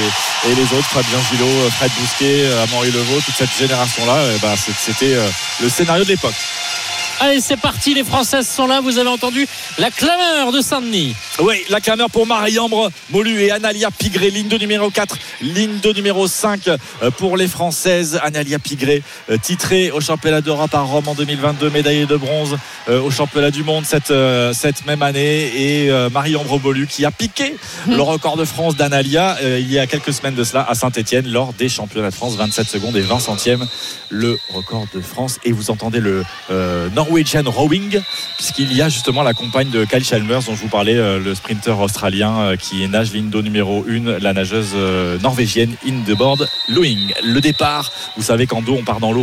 et les autres, Fabien Gillot, Fred Bousquet, Amaury Levaux, toute cette génération-là. C'était le scénario de l'époque. Allez, c'est parti, les Françaises sont là. Vous avez entendu la clameur de Saint-Denis. Oui, la clameur pour Marie-Ambre Molu et Analia Pigré, ligne de numéro 4, ligne de numéro 5 pour les Françaises. Analia Pigré, titrée au championnat d'Europe à Rome en 2022, médaillée de bronze au championnat du monde cette même année, et Marie-Ambre Molu qui a piqué le record de France d'Analia il y a quelques semaines de cela à Saint-Etienne lors des championnats de France. 27 secondes et 20 centièmes le record de France. Et vous entendez le Norwegian Rowing, puisqu'il y a justement la compagne de Kyle Chalmers dont je vous parlais, le sprinter australien qui nage ligne d'eau numéro 1, la nageuse norvégienne Ingeborg Løing. Le départ, vous savez qu'en dos on part dans l'eau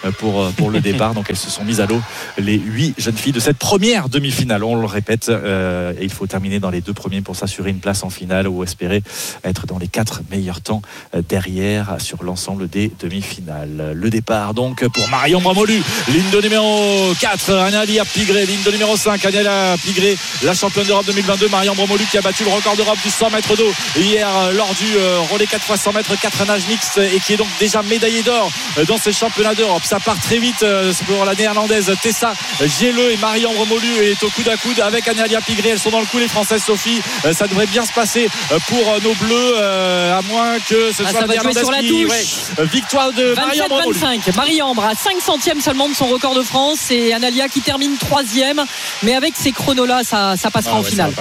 pour le départ, donc elles se sont mises à l'eau, les 8 jeunes filles de cette première demi-finale, on le répète, et il faut terminer dans les 2 premiers pour s'assurer une place en finale ou espérer être dans les 4 meilleurs temps derrière sur l'ensemble des demi-finales. Le départ donc pour Marie-Ambre Molu, ligne de numéro 4, Analia Pigré, ligne de numéro 5, Analia Pigré, la championne d'Europe 2022. Marie-Ambre Molu qui a battu le record d'Europe du 100 mètres d'eau hier lors du relais 4 x 100 mètres 4 nages mixtes, et qui est donc déjà médaillée d'or dans ces championnats d'Europe. Ça part très vite pour la néerlandaise Tessa Géleux, et Marie-Ambre Molu est au coude à coude avec Analia Pigré. Elles sont dans le coup, les Françaises. Sophie, ça devrait bien se passer pour nos bleus, à moins que ce soit la néerlandaise qui... victoire de Marie-Ambre Molu. 27-25, Marie-Ambre à 5 centièmes seulement de son record de France, et Analia qui termine 3e, mais avec ces chronos là ça passera en finale.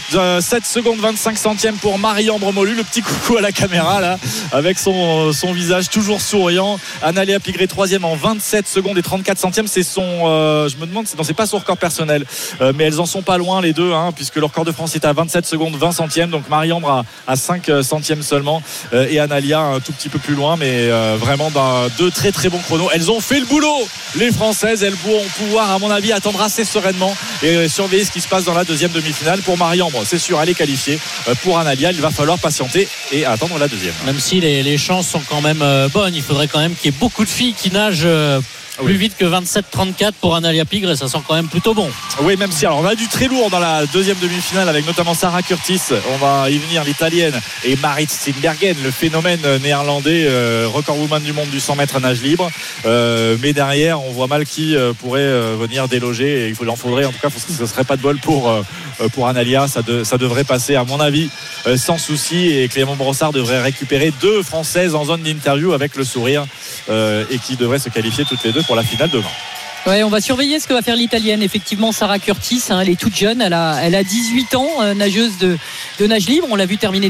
27 secondes 25 centièmes pour Marie-Ambre Molu. Le petit coucou à la caméra là, avec son visage toujours souriant. Analia Pigré 3e en 27 secondes et 34 centièmes. C'est son je me demande, c'est pas son record personnel, mais elles en sont pas loin les deux, puisque le record de France est à 27 secondes 20 centièmes. Donc Marie-Ambre à 5 centièmes seulement, et Analia un tout petit peu plus loin, mais vraiment deux très très bons chronos. Elles ont fait le boulot, les Françaises. Elles vont pouvoir, à mon avis, attendre assez sereinement et surveiller ce qui se passe dans la deuxième demi-finale. Pour Marie-Ambre, c'est sûr, elle est qualifiée. Pour Analia, il va falloir patienter et attendre la deuxième. Même si les chances sont quand même bonnes, il faudrait quand même qu'il y ait beaucoup de filles qui nagent plus vite que 27-34 pour Analia Pigré, ça sent quand même plutôt bon. Oui, même si, alors on a du très lourd dans la deuxième demi-finale avec notamment Sarah Curtis, on va y venir, l'italienne, et Marit Steenbergen, le phénomène néerlandais, record woman du monde du 100 mètres nage libre, mais derrière on voit mal qui pourrait venir déloger, et il en faudrait, en tout cas ce ne serait pas de bol pour Analia. Ça devrait passer à mon avis sans souci, et Clément Brossard devrait récupérer 2 Françaises en zone d'interview avec le sourire, et qui devraient se qualifier toutes les deux pour la finale demain. Ouais, on va surveiller ce que va faire l'italienne. Effectivement, Sarah Curtis, elle est toute jeune, elle a 18 ans, nageuse de nage libre. On l'a vu terminer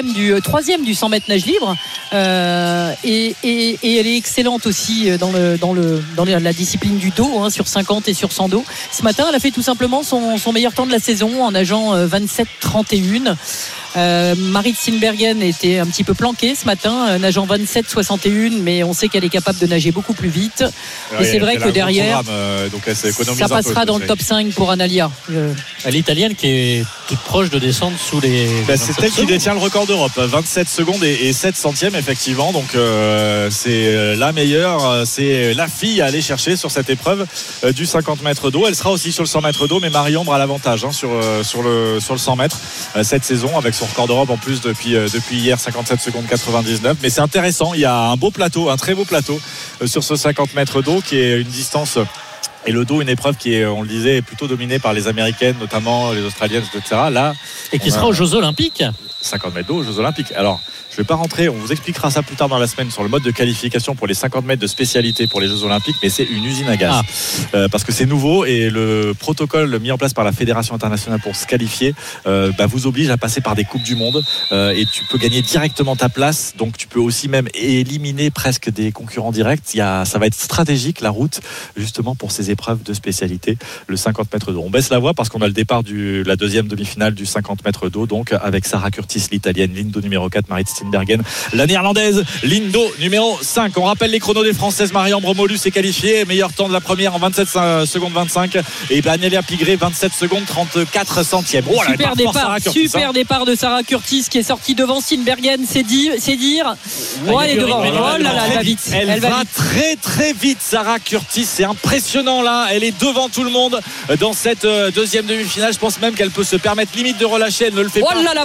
3e du 100 mètres nage libre, et elle est excellente aussi dans la discipline du dos, sur 50 et sur 100 dos. Ce matin, elle a fait tout simplement son meilleur temps de la saison en nageant 27-31. Marit Steenbergen était un petit peu planquée ce matin, nageant 27-61, mais on sait qu'elle est capable de nager beaucoup plus vite. Et c'est vrai que derrière, donc ça passera dans le top 5 pour Analia. L'italienne qui est toute proche de descendre sous les. C'est elle qui détient le record d'Europe, 27 secondes et 7 centièmes effectivement. Donc c'est la meilleure, c'est la fille à aller chercher sur cette épreuve du 50 mètres d'eau. Elle sera aussi sur le 100 mètres d'eau, mais Marie-Ambre a l'avantage sur le 100 mètres cette saison, avec son record d'Europe en plus depuis hier, 57 secondes 99. Mais c'est intéressant, il y a un beau plateau, un très beau plateau sur ce 50 mètres d'eau, qui est une distance, et le dos, une épreuve qui est, on le disait, plutôt dominée par les Américaines, notamment les Australiennes, etc. Là, et qui sera aux Jeux Olympiques. 50 mètres d'eau aux Jeux Olympiques. Alors Je vais pas rentrer, on vous expliquera ça plus tard dans la semaine sur le mode de qualification pour les 50 mètres de spécialité pour les Jeux Olympiques, mais c'est une usine à gaz. Parce que c'est nouveau et le protocole mis en place par la Fédération internationale pour se qualifier vous oblige à passer par des Coupes du Monde et tu peux gagner directement ta place, donc tu peux aussi même éliminer presque des concurrents directs. Ça va être stratégique la route justement pour ces épreuves de spécialité, le 50 mètres d'eau. On baisse la voie parce qu'on a le départ de la deuxième demi-finale du 50 mètres d'eau, donc avec Sarah Curtis, l'italienne, Lindo numéro 4, Marit Steenbergen, la néerlandaise Lindo numéro 5. On rappelle les chronos des Françaises. Marie-Ambre Molus est qualifiée, meilleur temps de la première en 27 secondes 25 et Anélia Pigré 27 secondes 34 centièmes. Oh, super départ de Sarah Curtis qui est sortie devant Steenbergen, c'est dire. Elle est devant. Oh là là, elle va vite. Elle va très très vite, Sarah Curtis, c'est impressionnant là. Elle est devant tout le monde dans cette deuxième demi-finale. Je pense même qu'elle peut se permettre limite de relâcher. Elle ne le fait pas. Oh là là,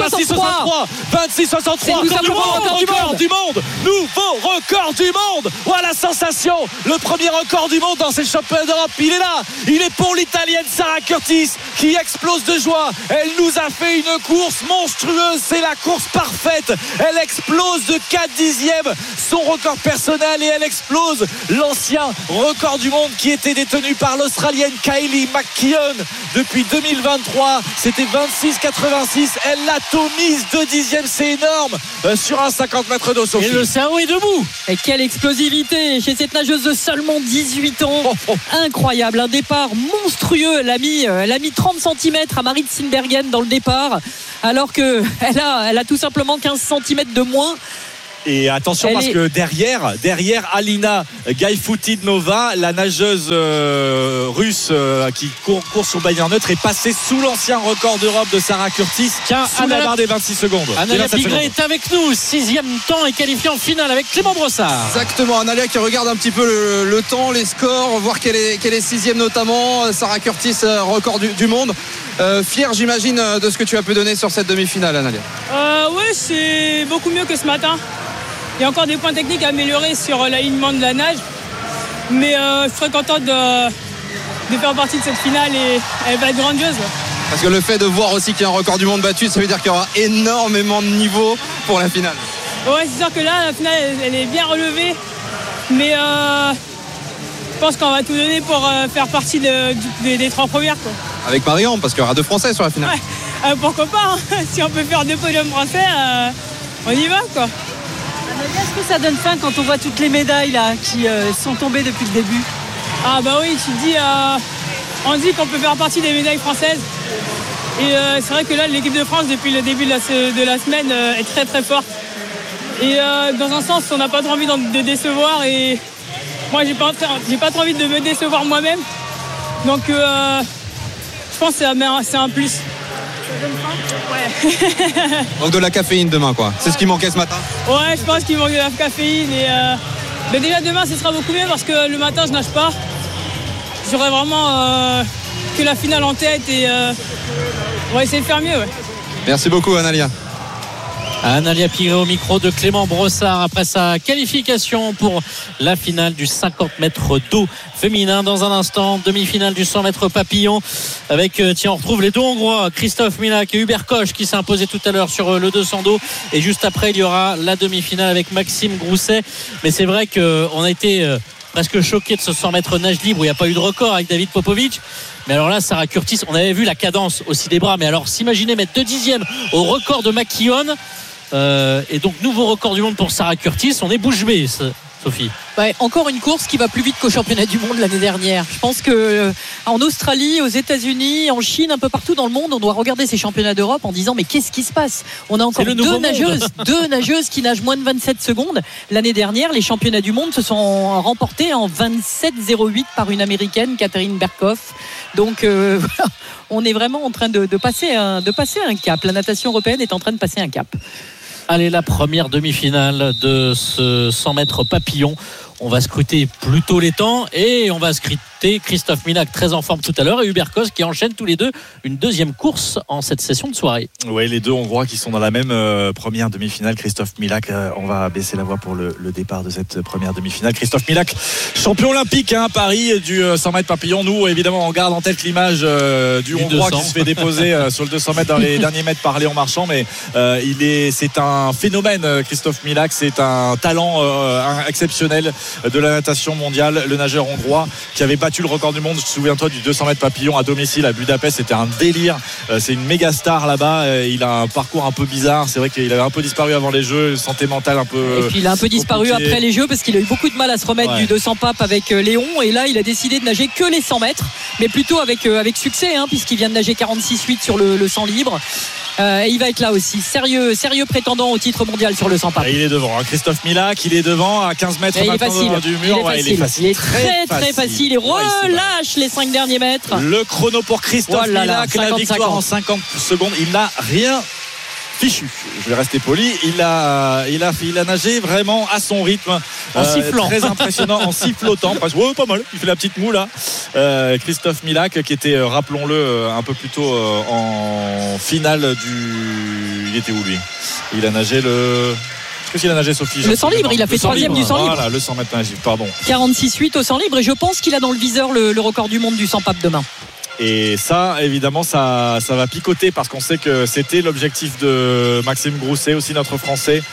26-63. Record du monde. Nouveau record du monde. Voilà la sensation. Le premier record du monde dans ces championnats d'Europe. Il est là. Il est pour l'italienne Sarah Curtis qui explose de joie. Elle nous a fait une course monstrueuse. C'est la course parfaite. Elle explose de 4 dixièmes son record personnel et elle explose l'ancien record du monde qui était détenu par l'Australienne Kylie McKeown depuis 2023. C'était 26,86. Elle l'atomise 2 dixièmes. C'est énorme sur un 50 mètres d'eau. Et le cerveau est debout. Et quelle explosivité chez cette nageuse de seulement 18 ans. Incroyable, un départ monstrueux. Elle a mis 30 cm à Marit Steenbergen dans le départ alors qu'elle a tout simplement 15 cm de moins. Et attention parce que derrière Alina Gaifoutidnova, la nageuse russe qui court sur barrière neutre, est passée sous l'ancien record d'Europe de Sarah Curtis, sous la barre des 26 secondes. Analia Pigré est avec nous, 6e temps et qualifiée en finale avec Clément Brossard. Exactement, Analia qui regarde un petit peu le temps, les scores, voir qu'elle est 6e notamment. Sarah Curtis, record du monde. Fier, j'imagine, de ce que tu as pu donner sur cette demi-finale, Analia. Oui, c'est beaucoup mieux que ce matin. Il y a encore des points techniques à améliorer sur l'alignement de la nage, mais je serais contente de faire partie de cette finale et elle va être grandiose. Parce que le fait de voir aussi qu'il y a un record du monde battu, ça veut dire qu'il y aura énormément de niveau pour la finale. Ouais, c'est sûr que là, la finale, elle est bien relevée, mais je pense qu'on va tout donner pour faire partie des 3 premières, quoi. Avec Marie-Ambre, parce qu'il y aura 2 Français sur la finale. Ouais, pourquoi pas, hein. Si on peut faire 2 podiums français, on y va, quoi. Est-ce que ça donne faim quand on voit toutes les médailles là qui sont tombées depuis le début? Ah bah oui, tu te dis, on dit qu'on peut faire partie des médailles françaises. Et c'est vrai que là, l'équipe de France, depuis le début de la semaine, est très très forte. Et dans un sens, on n'a pas trop envie de décevoir. Et moi, j'ai pas trop envie de me décevoir moi-même. Donc, je pense que c'est un plus. Ouais. Donc de la caféine demain, quoi. C'est ce qui manquait ce matin. Ouais, je pense qu'il manque de la caféine mais déjà demain ce sera beaucoup mieux parce que le matin je nage pas. J'aurais vraiment que la finale en tête et on va essayer de faire mieux. Ouais. Merci beaucoup, Analia. Analia Pigré au micro de Clément Brossard après sa qualification pour la finale du 50 mètres d'eau féminin. Dans un instant, demi-finale du 100 mètres papillon avec, on retrouve les 2 Hongrois, Christophe Milak et Hubert Koch qui s'est imposé tout à l'heure sur le 200 d'eau. Et juste après, il y aura la demi-finale avec Maxime Grousset. Mais c'est vrai qu'on a été presque choqué de ce 100 mètres nage libre où il n'y a pas eu de record avec David Popovic. Mais alors là, Sarah Curtis, on avait vu la cadence aussi des bras. Mais alors, s'imaginer mettre 2 dixièmes au record de McKeown. Et donc nouveau record du monde pour Sarah Curtis. On est bouche bée, Sophie. Ouais, encore une course qui va plus vite qu'au championnat du monde l'année dernière. Je pense que en Australie, aux États-Unis, en Chine, un peu partout dans le monde, on doit regarder ces championnats d'Europe en disant mais qu'est-ce qui se passe? On a encore deux nageuses qui nagent moins de 27 secondes. L'année dernière, les championnats du monde se sont remportés en 27,08 par une américaine, Catherine Berkoff. Donc on est vraiment en train de passer un cap. La natation européenne est en train de passer un cap. Allez, la première demi-finale de ce 100 mètres papillon. On va scruter plutôt les temps et on va scruter Christophe Milak, très en forme tout à l'heure, et Hubert Kos qui enchaînent tous les deux une deuxième course en cette session de soirée. Oui, les deux Hongrois qui sont dans la même première demi-finale. Christophe Milak, on va baisser la voix pour le départ de cette première demi-finale. Christophe Milak, champion olympique à Paris du 100 mètres papillon. Nous, évidemment, on garde en tête l'image du Hongrois 200. Qui se fait déposer sur le 200 mètres dans les derniers mètres par Léon Marchand, mais c'est un phénomène, Christophe Milak. C'est un talent exceptionnel de la natation mondiale, le nageur hongrois qui avait battu le record du monde, souviens-toi, du 200 mètres papillon à domicile à Budapest. C'était un délire, c'est une méga star là-bas. Il a un parcours un peu bizarre, c'est vrai qu'il avait un peu disparu avant les Jeux, santé mentale un peu, et puis il a un peu disparu après les Jeux parce qu'il a eu beaucoup de mal à se remettre du 200 papes avec Léon, et là il a décidé de nager que les 100 mètres, mais plutôt avec succès, puisqu'il vient de nager 46,8 sur le 100 libre. Il va être là aussi, sérieux prétendant au titre mondial sur le 100 papes. Et il est devant, Christophe Milak, il est devant à 15 mètres du mur. Il est très facile. Il relâche les 5 derniers mètres. Le chrono pour Christophe Milak, la victoire en 50 secondes. Il n'a rien fichu, je vais rester poli. Il a nagé vraiment à son rythme, en sifflant, très impressionnant, en sifflotant. Pas mal. Il fait la petite moue là. Christophe Milak, qui était, rappelons-le, un peu plus tôt en finale il était où lui ? Il a nagé Qu'est-ce qu'il a nagé, Sophie ? Le 100 libre, il a fait 3e du 100 libre. Voilà, le 100 mètres nagé, pardon. 46,8 au 100 libre, et je pense qu'il a dans le viseur le record du monde du 100 papes demain. Et ça, évidemment, ça va picoter, parce qu'on sait que c'était l'objectif de Maxime Grousset, aussi notre Français,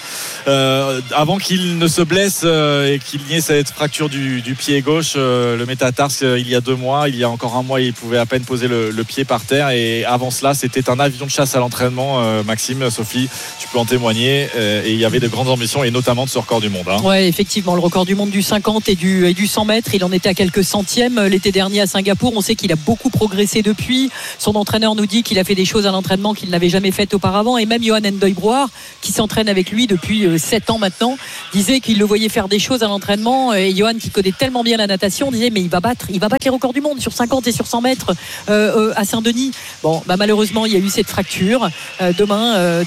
avant qu'il ne se blesse et qu'il y ait cette fracture du pied gauche, le métatarse, il y a 2 mois. Il y a encore 1 mois, il pouvait à peine poser le pied par terre, et avant cela, c'était un avion de chasse à l'entraînement. Maxime, Sophie, tu peux en témoigner, et il y avait de grandes ambitions, et notamment de ce record du monde. Ouais, effectivement, le record du monde du 50 et du 100 mètres, il en était à quelques centièmes l'été dernier à Singapour. On sait qu'il a beaucoup progressé depuis. Son entraîneur nous dit qu'il a fait des choses à l'entraînement qu'il n'avait jamais faites auparavant, et même Johan Endeuil-Broir, qui s'entraîne avec lui depuis 7 ans maintenant, disait qu'il le voyait faire des choses à l'entraînement, et Johan, qui connaît tellement bien la natation, disait mais il va battre les records du monde sur 50 et sur 100 mètres à Saint-Denis. Bon, malheureusement il y a eu cette fracture. Demain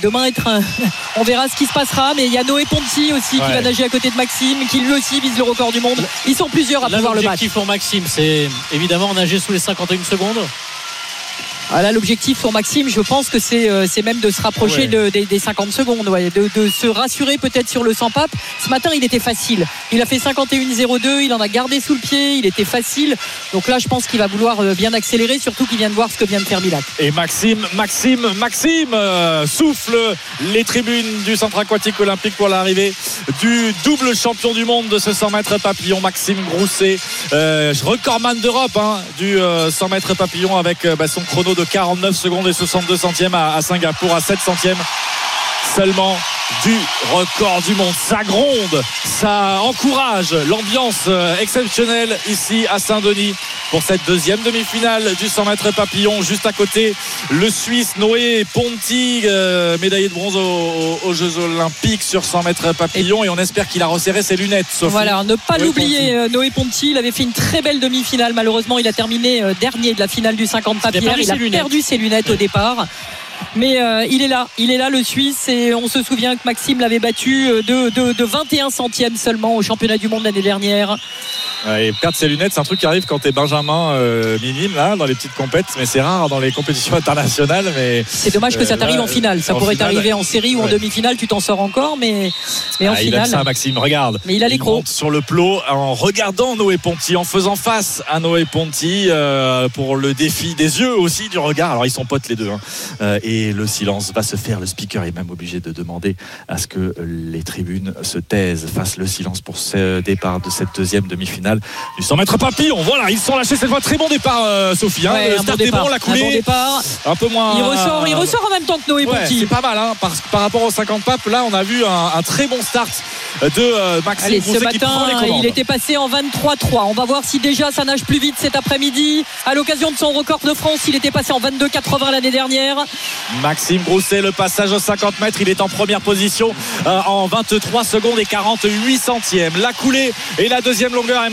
on verra ce qui se passera, mais il y a Noé Ponty aussi qui va nager à côté de Maxime, qui lui aussi vise le record du monde. Ils sont plusieurs à pouvoir le battre. L'objectif pour Maxime, c'est évidemment nager sous les 51 secondes. Là, l'objectif pour Maxime, je pense que c'est même de se rapprocher des 50 secondes, de se rassurer peut-être sur le 100 papes. Ce matin, il était facile. Il a fait 51,02, il en a gardé sous le pied, il était facile. Donc là, je pense qu'il va vouloir bien accélérer, surtout qu'il vient de voir ce que vient de faire Milak. Et Maxime souffle les tribunes du centre aquatique olympique pour l'arrivée du double champion du monde de ce 100 mètres papillon, Maxime Grousset, recordman d'Europe du 100 mètres papillon, avec son chrono de 49 secondes et 62 centièmes à Singapour, à 7 centièmes seulement du record du monde. Ça gronde, ça encourage l'ambiance exceptionnelle ici à Saint-Denis pour cette deuxième demi-finale du 100 mètres papillon. Juste à côté, le Suisse Noé Ponty, médaillé de bronze aux Jeux Olympiques sur 100 mètres papillon, et on espère qu'il a resserré ses lunettes, Sophie. Voilà, ne pas l'oublier, Noé Ponty, il avait fait une très belle demi-finale. Malheureusement, il a terminé dernier de la finale du 50 papes. Il a perdu ses lunettes au départ. Mais il est là le Suisse, et on se souvient que Maxime l'avait battu de 21 centièmes seulement au championnat du monde l'année dernière. Et perdre ses lunettes, c'est un truc qui arrive quand t'es Benjamin minime là, dans les petites compètes, mais c'est rare dans les compétitions internationales. Mais c'est dommage que ça t'arrive en finale. Ça pourrait t'arriver en série ou en demi-finale, tu t'en sors encore, mais en finale. Il aime ça, Maxime, regarde. Mais il a les crocs. Monte sur le plot en regardant Noé Ponty, en faisant face à Noé Ponty pour le défi des yeux aussi, du regard. Alors ils sont potes les deux, et le silence va se faire. Le speaker est même obligé de demander à ce que les tribunes se taisent, fassent le silence pour ce départ de cette deuxième demi-finale du 100 mètres papillon. Voilà, ils sont lâchés cette fois. Très bon départ, Sophie. Le start est bon, la coulée. Un bon départ. Un peu moins. Il ressort en même temps que Noé Ponty. C'est pas mal, par rapport aux 50 papes. Là, on a vu un très bon start de Maxime Grousset. Ce matin, il était passé en 23,3. On va voir si déjà ça nage plus vite cet après-midi. À l'occasion de son record de France, il était passé en 22,80 l'année dernière. Maxime Grousset, le passage aux 50 mètres, il est en première position en 23 secondes et 48 centièmes. La coulée et la deuxième longueur est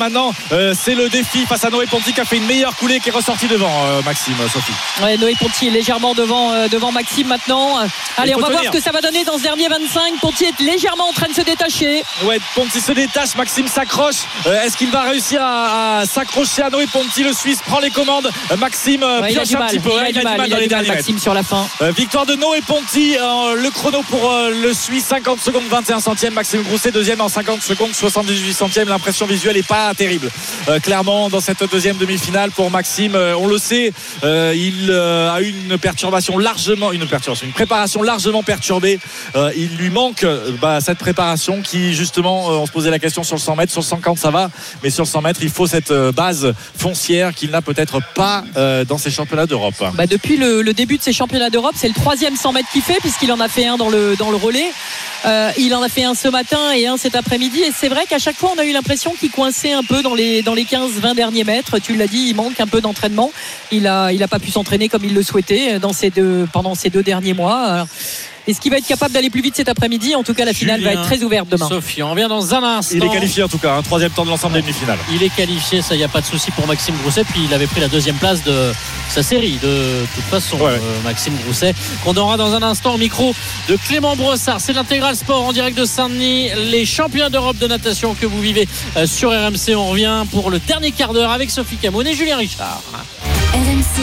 maintenant c'est le défi face à Noé Ponty qui a fait une meilleure coulée, qui est ressorti devant Maxime. Sophie. Ouais, Noé Ponty est légèrement devant Maxime maintenant. Allez, on va voir ce que ça va donner dans ce dernier 25. Ponty est légèrement en train de se détacher. Ouais, Ponty se détache, Maxime s'accroche. Est-ce qu'il va réussir à s'accrocher à Noé Ponty? Le Suisse prend les commandes. Maxime pioche un petit peu. Il a du mal dans les derniers Maxime mètres. Sur la fin. Victoire de Noé Ponty. Le chrono pour le Suisse, 50 secondes 21 centièmes. Maxime Grousset deuxième en 50 secondes 78 centièmes. L'impression visuelle n'est pas terrible. Clairement dans cette deuxième demi-finale pour Maxime, on le sait, il a eu une préparation largement perturbée. Il lui manque cette préparation qui justement, on se posait la question sur le 100 mètres, sur le 150 ça va, mais sur le 100 mètres il faut cette base foncière qu'il n'a peut-être pas dans ces championnats d'Europe. Depuis le début de ces championnats d'Europe, c'est le 3e 100 mètres qu'il fait, puisqu'il en a fait un dans le relais. Il en a fait un ce matin et un cet après-midi, et c'est vrai qu'à chaque fois on a eu l'impression qu'il coinçait un peu dans les 15-20 derniers mètres. Tu l'as dit, il manque un peu d'entraînement. Il a pas pu s'entraîner comme il le souhaitait pendant ces 2 derniers mois. Alors, est-ce qu'il va être capable d'aller plus vite cet après-midi? En tout cas, la finale va être très ouverte demain. Sophie, on revient dans un instant. Il est qualifié en tout cas, 3e temps de l'ensemble des demi-finales. Il est qualifié, ça, il n'y a pas de souci pour Maxime Grousset. Puis il avait pris la 2e place de sa série, de toute façon, Maxime Grousset, qu'on aura dans un instant au micro de Clément Brossard. C'est l'Intégral Sport en direct de Saint-Denis, les championnats d'Europe de natation que vous vivez sur RMC. On revient pour le dernier quart d'heure avec Sophie Camoun et Julien Richard. RMC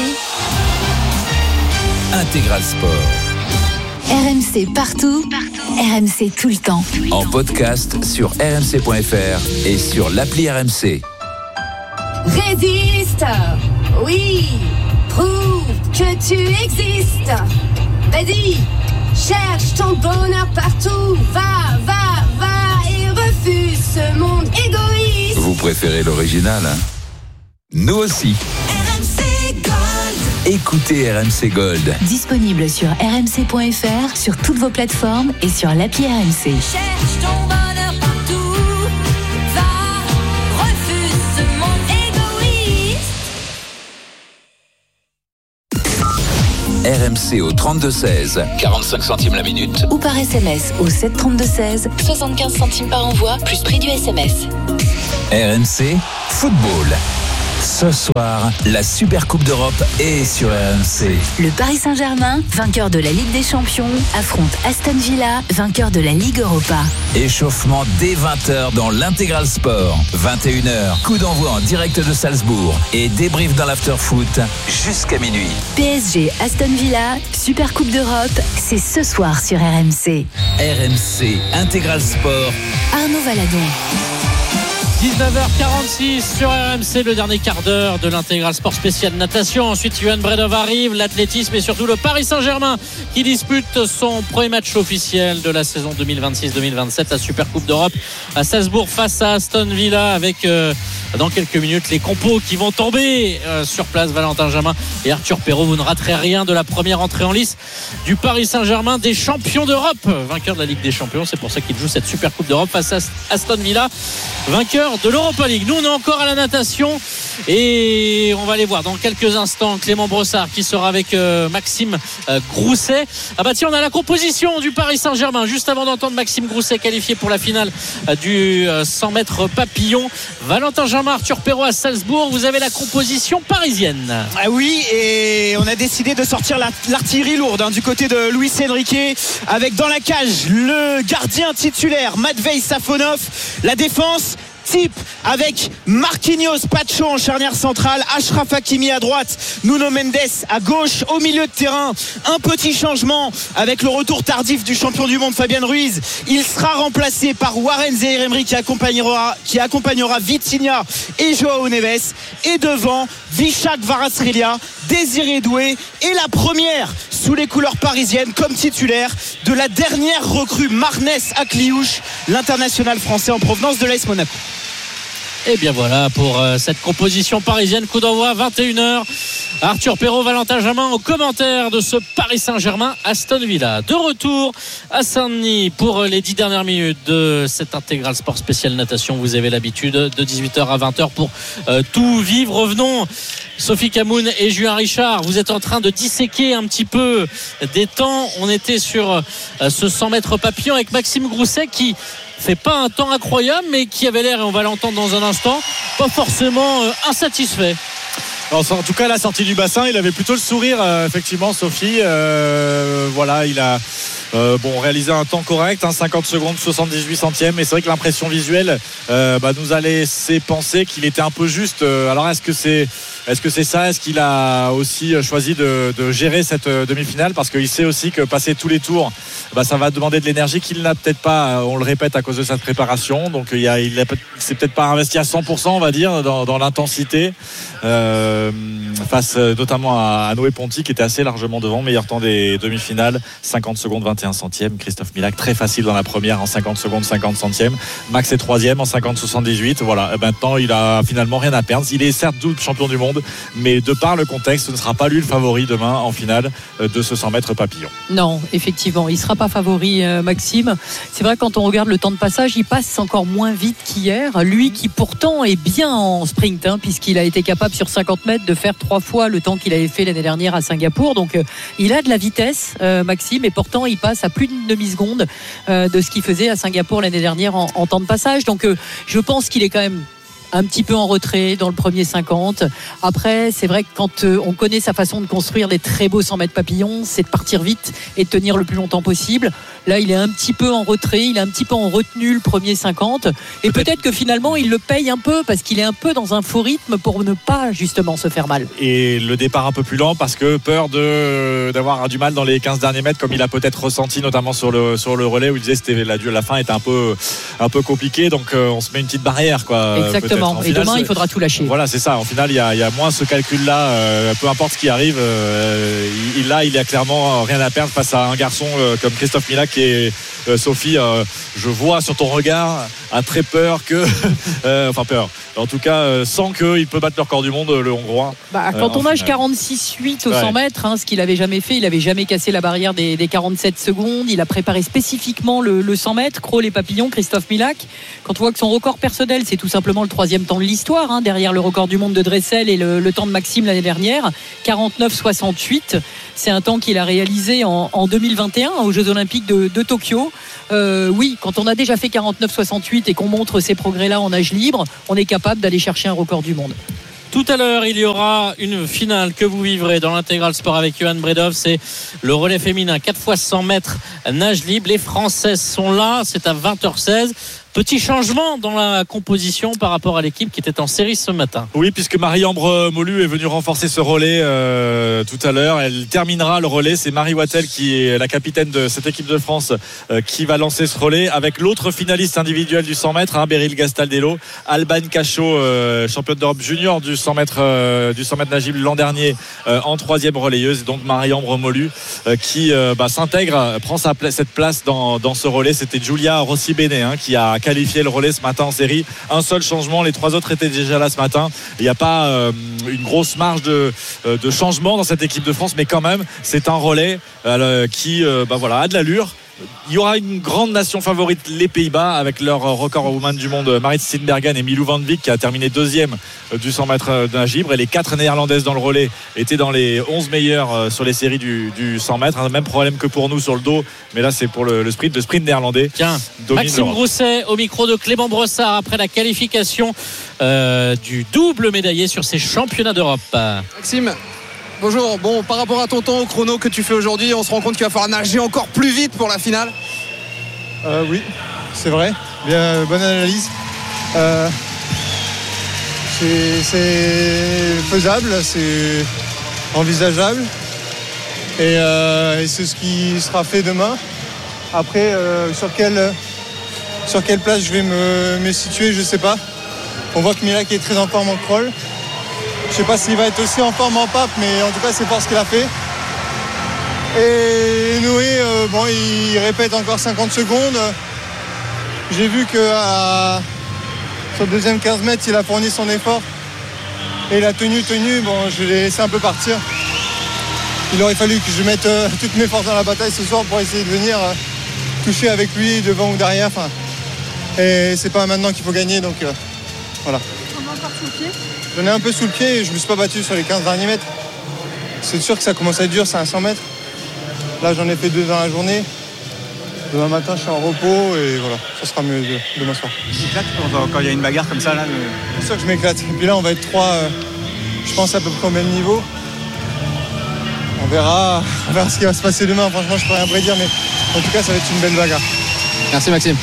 Intégral Sport. RMC partout, RMC tout le temps. En podcast sur rmc.fr et sur l'appli RMC. Résiste, oui, prouve que tu existes. Vas-y, cherche ton bonheur partout. Va et refuse ce monde égoïste. Vous préférez l'original, hein? Nous aussi. Écoutez RMC Gold. Disponible sur rmc.fr, sur toutes vos plateformes et sur l'appli RMC. Cherche ton bonheur partout. Va, refuse ce monde égoïste. RMC au 32-16, 45 centimes la minute. Ou par SMS au 732-16, 75 centimes par envoi, plus prix du SMS. RMC Football. Ce soir, la Super Coupe d'Europe est sur RMC. Le Paris Saint-Germain, vainqueur de la Ligue des Champions, affronte Aston Villa, vainqueur de la Ligue Europa. Échauffement dès 20h dans l'Intégral Sport. 21h, coup d'envoi en direct de Salzbourg et débrief dans l'after-foot jusqu'à minuit. PSG Aston Villa, Super Coupe d'Europe, c'est ce soir sur RMC. RMC Intégral Sport. Arnaud Valadon. 19h46 sur RMC, le dernier quart d'heure de l'Intégral Sport spécial natation. Ensuite, Johan Bredov arrive, l'athlétisme et surtout le Paris Saint-Germain qui dispute son premier match officiel de la saison 2026-2027, la Super Coupe d'Europe à Salzbourg face à Aston Villa, avec dans quelques minutes les compos qui vont tomber sur place. Valentin Jamin et Arthur Perrault, vous ne raterez rien de la première entrée en lice du Paris Saint-Germain, des champions d'Europe, vainqueur de la Ligue des Champions. C'est pour ça qu'il joue cette Super Coupe d'Europe face à Aston Villa, vainqueur de l'Europa League. Nous on est encore à la natation et on va aller voir dans quelques instants Clément Brossard qui sera avec Maxime Grousset. Ah bah tiens, on a la composition du Paris Saint-Germain juste avant d'entendre Maxime Grousset qualifié pour la finale du 100 mètres papillon. Valentin Jamin, Arthur Perrault à Salzbourg, vous avez la composition parisienne. Ah oui, et on a décidé de sortir l'artillerie lourde du côté de Luis Enrique, avec dans la cage le gardien titulaire Matvei Safonov, la défense type avec Marquinhos Pacho en charnière centrale, Achraf Hakimi à droite, Nuno Mendes à gauche. Au milieu de terrain, un petit changement avec le retour tardif du champion du monde Fabian Ruiz. Il sera remplacé par Warren Zaïre-Emery qui accompagnera Vitinha et Joao Neves. Et devant, Vishac Kvaratskhelia, Désiré Doué et la première sous les couleurs parisiennes comme titulaire de la dernière recrue Marnès Akliouche, l'international français en provenance de l'AS Monaco. Et bien voilà pour cette composition parisienne. Coup d'envoi 21h. Arthur Perrault, Valentin Jamin au commentaire de ce Paris Saint-Germain Aston Villa. De retour à Saint-Denis pour les 10 dernières minutes de cet intégral sport spécial natation. Vous avez l'habitude de 18h à 20h pour tout vivre. Revenons, Sophie Camoun et Julien Richard. Vous êtes en train de disséquer un petit peu des temps. On était sur ce 100 mètres papillon avec Maxime Grousset qui fait pas un temps incroyable, mais qui avait l'air, et on va l'entendre dans un instant, pas forcément insatisfait. En tout cas, à la sortie du bassin, il avait plutôt le sourire, effectivement, Sophie. Voilà, il a réalisé un temps correct, 50 secondes 78 centièmes, mais c'est vrai que l'impression visuelle nous a laissé penser qu'il était un peu juste. Alors est-ce que c'est ça? Est-ce qu'il a aussi choisi de gérer cette demi-finale, parce qu'il sait aussi que passer tous les tours, ça va demander de l'énergie qu'il n'a peut-être pas, on le répète, à cause de sa préparation. Donc il s'est peut-être pas investi à 100%, on va dire, dans l'intensité, face notamment à Noé Ponty, qui était assez largement devant. Meilleur temps des demi-finales, 50 secondes 21 centièmes. Christophe Milak très facile dans la première en 50 secondes 50 centièmes. Max est troisième en 50 78. Voilà, maintenant il a finalement rien à perdre. Il est certes double champion du monde, mais de par le contexte, ce ne sera pas lui le favori demain en finale de ce 100 mètres papillon. Non, effectivement, il ne sera pas favori, Maxime. C'est vrai, quand on regarde le temps de passage, il passe encore moins vite qu'hier. Lui qui pourtant est bien en sprint, puisqu'il a été capable sur 50 mètres de faire 3 fois le temps qu'il avait fait l'année dernière à Singapour. Donc il a de la vitesse, Maxime, et pourtant il passe à plus d'une demi-seconde de ce qu'il faisait à Singapour l'année dernière en temps de passage. Donc je pense qu'il est quand même un petit peu en retrait dans le premier 50. Après, c'est vrai que quand on connaît sa façon de construire des très beaux 100 mètres papillons, c'est de partir vite et de tenir le plus longtemps possible. Là, il est un petit peu en retrait, il est un petit peu en retenue le premier 50. Et peut-être que finalement, il le paye un peu, parce qu'il est un peu dans un faux rythme pour ne pas justement se faire mal. Et le départ un peu plus lent, parce que peur d'avoir du mal dans les 15 derniers mètres, comme il a peut-être ressenti notamment sur le relais, où il disait que la fin était un peu compliquée. Donc on se met une petite barrière, quoi. Exactement. Et final, demain, il faudra tout lâcher. Voilà, c'est ça. En final, il y a moins ce calcul-là. Peu importe ce qui arrive, il a clairement rien à perdre face à un garçon comme Christophe Milak. Et Sophie, je vois sur ton regard, a très peur que peur, en tout cas sent qu'il peut battre le record du monde, le Hongrois. Quand on nage 46,8 au 100 mètres, ce qu'il n'avait jamais fait, il n'avait jamais cassé la barrière des 47 secondes. Il a préparé spécifiquement le 100 mètres, crawl et papillon, Christophe Milak. Quand on voit que son record personnel, c'est tout simplement le 3e temps de l'histoire, derrière le record du monde de Dressel et le temps de Maxime l'année dernière, 49,68. C'est un temps qu'il a réalisé en 2021 aux Jeux Olympiques de Tokyo. Oui, quand on a déjà fait 49,68 et qu'on montre ces progrès-là en nage libre, on est capable d'aller chercher un record du monde. Tout à l'heure, il y aura une finale que vous vivrez dans l'Intégral Sport avec Johan Bredov. C'est le relais féminin 4 x 100 mètres nage libre. Les Françaises sont là, c'est à 20h16. Petit changement dans la composition par rapport à l'équipe qui était en série ce matin. Oui, puisque Marie-Ambre Molu est venue renforcer ce relais tout à l'heure. Elle terminera le relais. C'est Marie Wattel, qui est la capitaine de cette équipe de France, qui va lancer ce relais avec l'autre finaliste individuel du 100 mètres, Beryl Gastaldello, Alban Cachot, championne d'Europe junior du 100 mètres nagible l'an dernier, en 3e relayeuse. Et donc Marie-Ambre Molu qui s'intègre, prend cette place dans ce relais. C'était Giulia Rossi-Bene qui a qualifié le relais ce matin en série. Un seul changement, les 3 autres étaient déjà là ce matin. Il n'y a pas une grosse marge de changement dans cette équipe de France, mais quand même c'est un relais qui a de l'allure. Il y aura une grande nation favorite, les Pays-Bas, avec leur record woman du monde, Marit Steenbergen et Milou van Beek, qui a terminé 2e du 100 mètres de nage libre. Et les 4 néerlandaises dans le relais étaient dans les 11 meilleures sur les séries du 100 mètres. Même problème que pour nous sur le dos, mais là c'est pour le sprint néerlandais. Tiens, Maxime Grousset au micro de Clément Brossard après la qualification du double médaillé sur ces championnats d'Europe. Maxime, bonjour. Bon, par rapport à ton temps au chrono que tu fais aujourd'hui, on se rend compte qu'il va falloir nager encore plus vite pour la finale. Oui, c'est vrai. Bien, bonne analyse. C'est faisable, c'est envisageable. Et c'est ce qui sera fait demain. Après, sur quelle place je vais me situer, je ne sais pas. On voit que Milak est très en forme en crawl. Je ne sais pas s'il va être aussi en forme en pape, mais en tout cas, c'est fort ce qu'il a fait. Et Noé, il répète encore 50 secondes. J'ai vu que sur le deuxième 15 mètres, il a fourni son effort. Et il a tenu. Je l'ai laissé un peu partir. Il aurait fallu que je mette toutes mes forces dans la bataille ce soir pour essayer de venir toucher avec lui devant ou derrière. Et c'est pas maintenant qu'il faut gagner, donc voilà. J'en ai un peu sous le pied et je me suis pas battu sur les 15 derniers mètres. C'est sûr que ça commence à être dur, c'est un 100 mètres. Là, j'en ai fait 2 dans la journée. Demain matin, je suis en repos et voilà, ça sera mieux demain soir. Tu t'éclates quand il y a une bagarre comme ça là C'est sûr que je m'éclate. Et puis là, on va être 3, je pense à peu près au même niveau. On verra ce qui va se passer demain. Franchement, je peux rien prédire, mais en tout cas, ça va être une belle bagarre. Merci Maxime.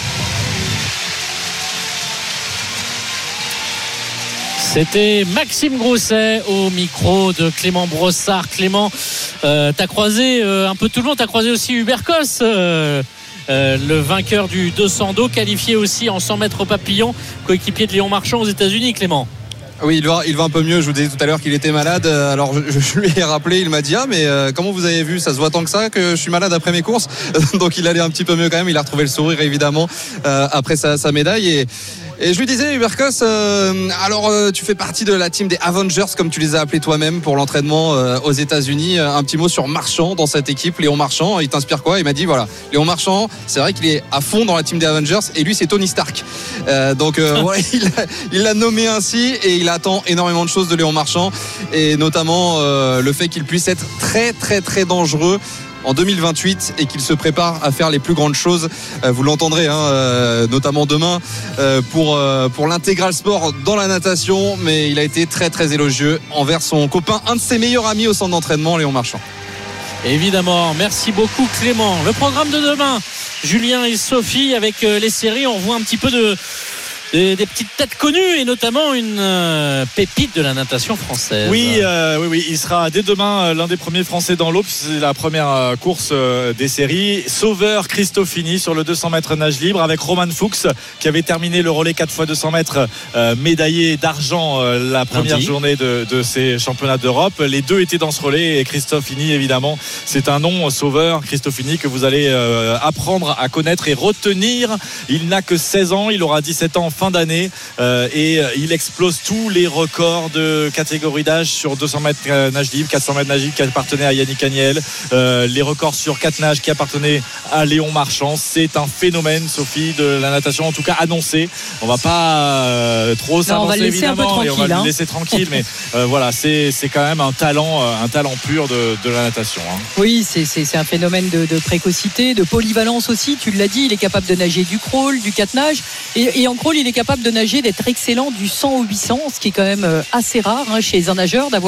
C'était Maxime Grousset au micro de Clément Brossard. Clément, t'as croisé un peu tout le monde, t'as croisé aussi Hubert Koss, le vainqueur du 200 dos, qualifié aussi en 100 mètres au papillon, coéquipier de Léon Marchand aux États-Unis, Clément. Oui, il va un peu mieux. Je vous disais tout à l'heure qu'il était malade. Alors je lui ai rappelé, il m'a dit mais comment vous avez vu, ça se voit tant que ça que je suis malade après mes courses. Donc il allait un petit peu mieux quand même. Il a retrouvé le sourire évidemment après sa médaille. Et je lui disais, Hubert Koss, tu fais partie de la team des Avengers, comme tu les as appelés toi-même pour l'entraînement aux États-Unis. Un petit mot sur Marchand dans cette équipe, Léon Marchand. Il t'inspire quoi? Il m'a dit voilà, Léon Marchand, c'est vrai qu'il est à fond dans la team des Avengers et lui c'est Tony Stark. Il l'a nommé ainsi et il attend énormément de choses de Léon Marchand et notamment le fait qu'il puisse être très très très dangereux en 2028 et qu'il se prépare à faire les plus grandes choses. Vous l'entendrez notamment demain pour l'intégral sport dans la natation, mais il a été très très élogieux envers son copain, un de ses meilleurs amis au centre d'entraînement, Léon Marchand. Évidemment, merci beaucoup Clément. Le programme de demain, Julien et Sophie avec les séries, on voit un petit peu des petites têtes connues et notamment une pépite de la natation française. Oui, il sera dès demain l'un des premiers Français dans l'eau, puisque c'est la première course des séries. Sauveur Christofini sur le 200 mètres nage libre avec Roman Fuchs qui avait terminé le relais 4x200 mètres médaillé d'argent la première journée de ces championnats d'Europe. Les deux étaient dans ce relais et Christofini évidemment c'est un nom, Sauveur Christofini, que vous allez apprendre à connaître et retenir. Il n'a que 16 ans, il aura 17 ans en fin d'année et il explose tous les records de catégorie d'âge sur 200 mètres nage libre, 400 mètres nage libre qui appartenait à Yannick Agnel, les records sur 4 nages qui appartenaient à Léon Marchand. C'est un phénomène, Sophie, de la natation, en tout cas annoncé. On va pas trop s'avancer évidemment et on va le laisser tranquille, mais voilà, c'est quand même un talent pur de la natation. Oui, c'est un phénomène de précocité, de polyvalence aussi. Tu l'as dit, il est capable de nager du crawl, du 4 nages et en crawl il est capable de nager, d'être excellent du 100 au 800, ce qui est quand même assez rare chez un nageur, d'avoir